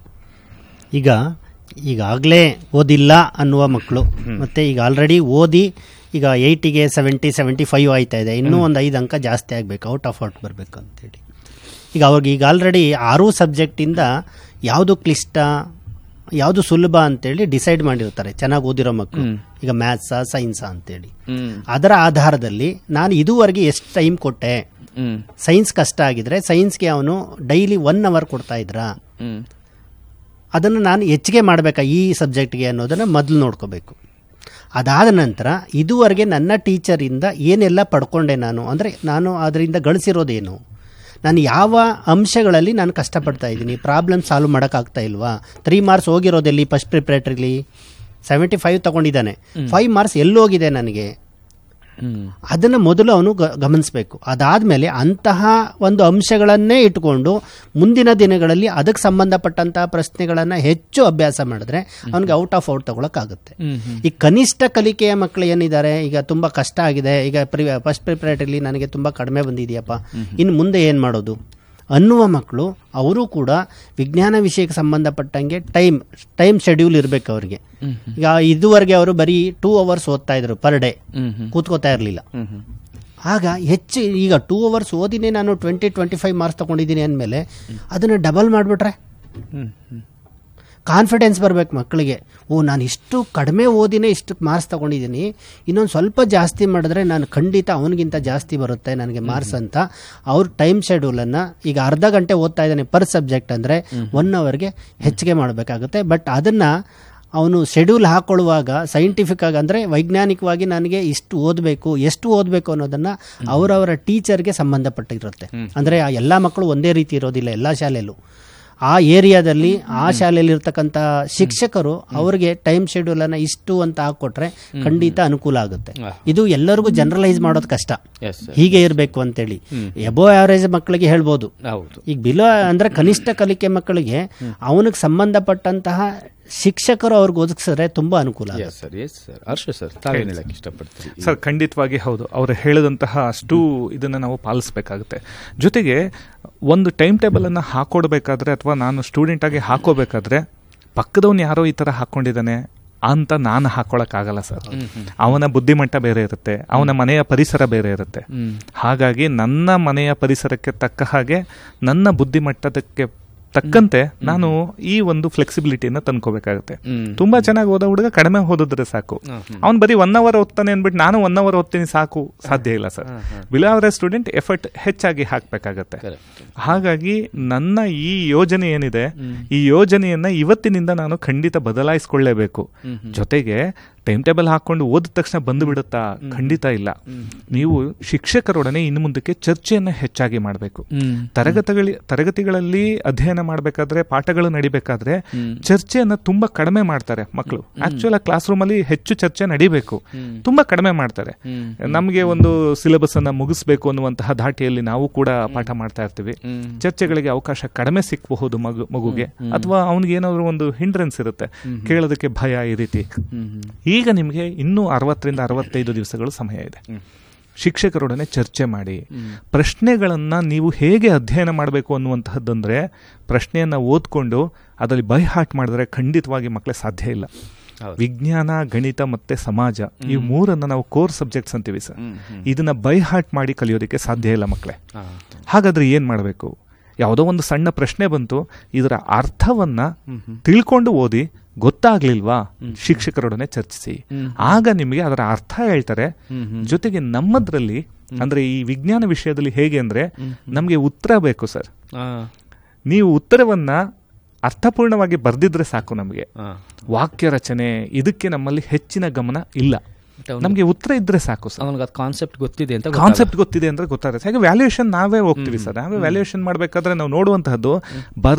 ಈಗಾಗಲೇ ಓದಿಲ್ಲ ಅನ್ನುವ ಮಕ್ಕಳು, ಮತ್ತು ಈಗ ಆಲ್ರೆಡಿ ಓದಿ ಈಗ 80ಗೆ 70, 75 ಆಯ್ತಾ ಇದೆ, ಇನ್ನೂ ಒಂದು 5 ಅಂಕ ಜಾಸ್ತಿ ಆಗಬೇಕು, ಔಟ್ ಆಫ್ ಔಟ್ ಬರಬೇಕು ಅಂತೇಳಿ. ಈಗ ಅವ್ರಿಗೆ ಈಗ ಆಲ್ರೆಡಿ 6 ಸಬ್ಜೆಕ್ಟಿಂದ ಯಾವುದು ಕ್ಲಿಷ್ಟ ಯಾವುದು ಸುಲಭ ಅಂತೇಳಿ ಡಿಸೈಡ್ ಮಾಡಿರ್ತಾರೆ ಚೆನ್ನಾಗಿ ಓದಿರೋ ಮಕ್ಕಳು. ಈಗ ಮ್ಯಾಥ್ಸಾ ಸೈನ್ಸಾ ಅಂತೇಳಿ ಅದರ ಆಧಾರದಲ್ಲಿ ನಾನು ಇದುವರೆಗೆ ಎಷ್ಟು ಟೈಮ್ ಕೊಟ್ಟೆ, ಸೈನ್ಸ್ ಕಷ್ಟ ಆಗಿದ್ರೆ ಸೈನ್ಸ್ಗೆ ಅವನು ಡೈಲಿ 1 ಅವರ್ ಕೊಡ್ತಾ ಇದ್ರ, ಅದನ್ನು ನಾನು ಹೆಚ್ಚಿಗೆ ಮಾಡಬೇಕಾ ಈ ಸಬ್ಜೆಕ್ಟ್ಗೆ ಅನ್ನೋದನ್ನು ಮೊದಲು ನೋಡ್ಕೋಬೇಕು. ಅದಾದ ನಂತರ ಇದುವರೆಗೆ ನನ್ನ ಟೀಚರಿಂದ ಏನೆಲ್ಲ ಪಡ್ಕೊಂಡೆ ನಾನು, ಅಂದರೆ ನಾನು ಅದರಿಂದ ಗಳಿಸಿರೋದೇನು, ನಾನು ಯಾವ ಅಂಶಗಳಲ್ಲಿ ನಾನು ಕಷ್ಟಪಡ್ತಾ ಇದ್ದೀನಿ, ಪ್ರಾಬ್ಲಮ್ ಸಾಲ್ವ್ ಮಾಡೋಕ್ಕಾಗ್ತಾ ಇಲ್ವಾ, 3 ಮಾರ್ಕ್ಸ್ ಹೋಗಿರೋದೆಲ್ಲಿ ಫಸ್ಟ್ ಪ್ರಿಪ್ರೇಟರಿಲಿ 75 ತಗೊಂಡಿದ್ದಾನೆ, 5 ಮಾರ್ಕ್ಸ್ ಎಲ್ಲೋಗಿದೆ ನನಗೆ, ಅದನ್ನು ಮೊದಲು ಅವನು ಗಮನಿಸಬೇಕು. ಅದಾದಮೇಲೆ ಅಂತಹ ಒಂದು ಅಂಶಗಳನ್ನೇ ಇಟ್ಕೊಂಡು ಮುಂದಿನ ದಿನಗಳಲ್ಲಿ ಅದಕ್ಕೆ ಸಂಬಂಧಪಟ್ಟಂತಹ ಪ್ರಶ್ನೆಗಳನ್ನು ಹೆಚ್ಚು ಅಭ್ಯಾಸ ಮಾಡಿದ್ರೆ ಅವನಿಗೆ ಔಟ್ ಆಫ್ ಔಟ್ ತಗೊಳಕ್ಕಾಗುತ್ತೆ. ಈ ಕನಿಷ್ಠ ಕಲಿಕೆಯ ಮಕ್ಕಳು ಏನಿದ್ದಾರೆ, ಈಗ ತುಂಬ ಕಷ್ಟ ಆಗಿದೆ, ಈಗ ಫಸ್ಟ್ ಪ್ರಿಪ್ರೇಟರಿಲಿ ನನಗೆ ತುಂಬ ಕಡಿಮೆ ಬಂದಿದೆಯಪ್ಪ, ಇನ್ನು ಮುಂದೆ ಏನು ಮಾಡೋದು ಅನ್ನುವ ಮಕ್ಕಳು, ಅವರು ಕೂಡ ವಿಜ್ಞಾನ ವಿಷಯಕ್ಕೆ ಸಂಬಂಧಪಟ್ಟಂಗೆ ಟೈಮ್ ಶೆಡ್ಯೂಲ್ ಇರಬೇಕು ಅವರಿಗೆ. ಈಗ ಇದುವರೆಗೆ ಅವರು ಬರೀ 2 ಅವರ್ಸ್ ಓದ್ತಾ ಇದ್ರು ಪರ್ ಡೇ, ಕೂತ್ಕೋತಾ ಇರಲಿಲ್ಲ. ಆಗ ಹೆಚ್ಚು ಈಗ 2 ಅವರ್ಸ್ ಓದಿನೇ ನಾನು 20-25 ಮಾರ್ಕ್ಸ್ ತಗೊಂಡಿದ್ದೀನಿ ಅಂದಮೇಲೆ ಅದನ್ನು ಡಬಲ್ ಮಾಡಿಬಿಟ್ರೆ ಕಾನ್ಫಿಡೆನ್ಸ್ ಬರಬೇಕು ಮಕ್ಕಳಿಗೆ. ನಾನು ಇಷ್ಟು ಕಡಿಮೆ ಓದಿನೇ ಇಷ್ಟು ಮಾರ್ಕ್ಸ್ ತಗೊಂಡಿದ್ದೀನಿ, ಇನ್ನೊಂದು ಸ್ವಲ್ಪ ಜಾಸ್ತಿ ಮಾಡಿದ್ರೆ ನಾನು ಖಂಡಿತ ಅವನಿಗಿಂತ ಜಾಸ್ತಿ ಬರುತ್ತೆ ನನಗೆ ಮಾರ್ಕ್ಸ್ ಅಂತ ಅವ್ರ ಟೈಮ್ ಶೆಡ್ಯೂಲನ್ನು ಈಗ ಅರ್ಧ ಗಂಟೆ ಓದ್ತಾ ಇದ್ದಾನೆ ಪರ್ ಸಬ್ಜೆಕ್ಟ್ ಅಂದರೆ 1 ಅವರ್ಗೆ ಹೆಚ್ಚಿಗೆ ಮಾಡಬೇಕಾಗುತ್ತೆ. ಬಟ್ ಅದನ್ನು ಅವನು ಶೆಡ್ಯೂಲ್ ಹಾಕೊಳ್ಳುವಾಗ ಸೈಂಟಿಫಿಕ್ ಆಗಿ, ಅಂದರೆ ವೈಜ್ಞಾನಿಕವಾಗಿ ನನಗೆ ಇಷ್ಟು ಓದಬೇಕು, ಎಷ್ಟು ಓದಬೇಕು ಅನ್ನೋದನ್ನು ಅವರವರ ಟೀಚರ್ಗೆ ಸಂಬಂಧಪಟ್ಟಿರುತ್ತೆ. ಅಂದರೆ ಆ ಎಲ್ಲ ಮಕ್ಕಳು ಒಂದೇ ರೀತಿ ಇರೋದಿಲ್ಲ ಎಲ್ಲ ಶಾಲೆಯಲ್ಲೂ. ಆ ಏರಿಯಾದಲ್ಲಿ ಆ ಶಾಲೆಯಲ್ಲಿ ಇರ್ತಕ್ಕಂಥ ಶಿಕ್ಷಕರು ಅವರಿಗೆ ಟೈಮ್ ಶೆಡ್ಯೂಲನ್ನು ಇಷ್ಟು ಅಂತ ಹಾಕೊಟ್ರೆ ಖಂಡಿತ ಅನುಕೂಲ ಆಗುತ್ತೆ. ಇದು ಎಲ್ಲರಿಗೂ ಜನರಲೈಸ್ ಮಾಡೋದು ಕಷ್ಟ, ಹೀಗೆ ಇರಬೇಕು ಅಂತೇಳಿ. ಎಬೋ ಆವರೇಜ್ ಮಕ್ಕಳಿಗೆ ಹೇಳ್ಬೋದು. ಈಗ ಬಿಲೋ ಅಂದರೆ ಕನಿಷ್ಠ ಕಲಿಕೆ ಮಕ್ಕಳಿಗೆ ಅವನಿಗೆ ಸಂಬಂಧಪಟ್ಟಂತಹ ಶಿಕ್ಷಕರು ಅವ್ರಿಗೆ ಒದಗಿಸಿದ್ರೆ ತುಂಬಾ ಅನುಕೂಲ. ಸರ್ ಖಂಡಿತವಾಗಿ ಹೌದು, ಅವರು ಹೇಳಿದಂತಹ ಅಷ್ಟು ಇದನ್ನು ನಾವು ಪಾಲಿಸಬೇಕಾಗುತ್ತೆ. ಜೊತೆಗೆ ಒಂದು ಟೈಮ್ ಟೇಬಲನ್ನು ಹಾಕೊಡ್ಬೇಕಾದ್ರೆ ಅಥವಾ ನಾನು ಸ್ಟೂಡೆಂಟ್ ಆಗಿ ಹಾಕೋಬೇಕಾದ್ರೆ ಪಕ್ಕದವನು ಯಾರೋ ಈ ಥರ ಹಾಕ್ಕೊಂಡಿದ್ದಾನೆ ಅಂತ ನಾನು ಹಾಕೊಳ್ಳೋಕ್ಕಾಗಲ್ಲ ಸರ್. ಅವನ ಬುದ್ಧಿಮಟ್ಟ ಬೇರೆ ಇರುತ್ತೆ, ಅವನ ಮನೆಯ ಪರಿಸರ ಬೇರೆ ಇರುತ್ತೆ. ಹಾಗಾಗಿ ನನ್ನ ಮನೆಯ ಪರಿಸರಕ್ಕೆ ತಕ್ಕ ಹಾಗೆ ನನ್ನ ಬುದ್ಧಿಮಟ್ಟದಕ್ಕೆ ತಕ್ಕಂತೆ ನಾನು ಈ ಒಂದು ಫ್ಲೆಕ್ಸಿಬಿಲಿಟಿನ ತಂದ್ಕೋಬೇಕಾಗುತ್ತೆ. ತುಂಬಾ ಚೆನ್ನಾಗಿ ಓದೋ ಹುಡುಗ ಕಡಿಮೆ ಓದಿದ್ರೆ ಸಾಕು, ಅವ್ನು ಬರೀ 1 ಅವರ್ ಓದ್ತಾನೆ ಅಂದ್ಬಿಟ್ಟು ನಾನು 1 ಅವರ್ ಓದ್ತೀನಿ ಸಾಕು, ಸಾಧ್ಯ ಇಲ್ಲ sir. Below average student effort ಹೆಚ್ಚಾಗಿ ಹಾಕಬೇಕಾಗತ್ತೆ. ಹಾಗಾಗಿ ನನ್ನ ಈ ಯೋಜನೆ ಏನಿದೆ, ಈ ಯೋಜನೆಯನ್ನ ಇವತ್ತಿನಿಂದ ನಾನು ಖಂಡಿತ ಬದಲಾಯಿಸ್ಕೊಳ್ಳೇಬೇಕು. ಜೊತೆಗೆ ಟೈಮ್ ಟೇಬಲ್ ಹಾಕೊಂಡು ಓದಿದ ತಕ್ಷಣ ಬಂದು ಬಿಡುತ್ತಾ? ಖಂಡಿತ ಇಲ್ಲ. ನೀವು ಶಿಕ್ಷಕರೊಡನೆ ಇನ್ನು ಮುಂದಕ್ಕೆ ಚರ್ಚೆಯನ್ನು ಹೆಚ್ಚಾಗಿ ಮಾಡಬೇಕು. ತರಗತಿಗಳಲ್ಲಿ ಅಧ್ಯಯನ ಮಾಡಬೇಕಾದ್ರೆ, ಪಾಠಗಳು ನಡಿಬೇಕಾದ್ರೆ ಚರ್ಚೆಯನ್ನು ತುಂಬಾ ಕಡಿಮೆ ಮಾಡ್ತಾರೆ ಮಕ್ಕಳು. ಆಕ್ಚುಲ್ ಕ್ಲಾಸ್ ರೂಮ್ ಅಲ್ಲಿ ಹೆಚ್ಚು ಚರ್ಚೆ ನಡಿಬೇಕು, ತುಂಬಾ ಕಡಿಮೆ ಮಾಡ್ತಾರೆ. ನಮಗೆ ಒಂದು ಸಿಲೆಬಸ್ ಅನ್ನ ಮುಗಿಸ್ಬೇಕು ಅನ್ನುವಂತಹ ಧಾಟಿಯಲ್ಲಿ ನಾವು ಕೂಡ ಪಾಠ ಮಾಡ್ತಾ ಇರ್ತೀವಿ. ಚರ್ಚೆಗಳಿಗೆ ಅವಕಾಶ ಕಡಿಮೆ ಸಿಕ್ಕಬಹುದು ಮಗುಗೆ, ಅಥವಾ ಅವನಿಗೆ ಏನಾದ್ರು ಒಂದು ಹಿಂಡ್ರೆನ್ಸ್ ಇರುತ್ತೆ, ಕೇಳೋದಕ್ಕೆ ಭಯ, ಈ ರೀತಿ. ಈಗ ನಿಮಗೆ ಇನ್ನೂ 60 ರಿಂದ 65 ದಿವಸಗಳು ಸಮಯ ಇದೆ. ಶಿಕ್ಷಕರೊಡನೆ ಚರ್ಚೆ ಮಾಡಿ. ಪ್ರಶ್ನೆಗಳನ್ನು ನೀವು ಹೇಗೆ ಅಧ್ಯಯನ ಮಾಡಬೇಕು ಅನ್ನುವಂತಹದ್ದಂದ್ರೆ, ಪ್ರಶ್ನೆಯನ್ನು ಓದ್ಕೊಂಡು ಅದರಲ್ಲಿ ಬೈ ಹಾರ್ಟ್ ಮಾಡಿದ್ರೆ ಖಂಡಿತವಾಗಿ ಮಕ್ಕಳೇ ಸಾಧ್ಯ ಇಲ್ಲ. ವಿಜ್ಞಾನ, ಗಣಿತ ಮತ್ತೆ ಸಮಾಜ, ಈ ಮೂರನ್ನು ನಾವು ಕೋರ್ ಸಬ್ಜೆಕ್ಟ್ಸ್ ಅಂತೀವಿ ಸರ್. ಇದನ್ನ ಬೈ ಹಾರ್ಟ್ ಮಾಡಿ ಕಲಿಯೋದಕ್ಕೆ ಸಾಧ್ಯ ಇಲ್ಲ ಮಕ್ಕಳೇ. ಹಾಗಾದ್ರೆ ಏನ್ ಮಾಡಬೇಕು? ಯಾವುದೋ ಒಂದು ಸಣ್ಣ ಪ್ರಶ್ನೆ ಬಂತು, ಇದರ ಅರ್ಥವನ್ನ ತಿಳ್ಕೊಂಡು ಓದಿ. ಗೊತ್ತಾಗ್ಲಿಲ್ವಾ, ಶಿಕ್ಷಕರೊಡನೆ ಚರ್ಚಿಸಿ. ಆಗ ನಿಮಗೆ ಅದರ ಅರ್ಥ ಹೇಳ್ತಾರೆ. ಜೊತೆಗೆ ನಮ್ಮದ್ರಲ್ಲಿ ಅಂದ್ರೆ ಈ ವಿಜ್ಞಾನ ವಿಷಯದಲ್ಲಿ ಹೇಗೆ ಅಂದ್ರೆ, ನಮಗೆ ಉತ್ತರ ಬೇಕು ಸರ್. ನೀವು ಉತ್ತರವನ್ನ ಅರ್ಥಪೂರ್ಣವಾಗಿ ಬರ್ದಿದ್ರೆ ಸಾಕು. ನಮಗೆ ವಾಕ್ಯ ರಚನೆ ಇದಕ್ಕೆ ನಮ್ಮಲ್ಲಿ ಹೆಚ್ಚಿನ ಗಮನ ಇಲ್ಲ. ನಮಗೆ ಉತ್ತರ ಇದ್ರೆ ಸಾಕು ಸರ್. ಕಾನ್ಸೆಪ್ಟ್ ಗೊತ್ತಿದೆ ಅಂತ ಗೊತ್ತಿದೆ ಅಂದ್ರೆ ಗೊತ್ತಾಗುತ್ತೆ. ಹಾಗೆ ವ್ಯಾಲ್ಯೂಯೇಷನ್ ನಾವೇ ಹೋಗ್ತೀವಿ ಸರ್. ನಾವೇ ವ್ಯಾಲ್ಯೂಯೇಷನ್ ಮಾಡ್ಬೇಕಾದ್ರೆ ನಾವು ನೋಡುವಂತಹದ್ದು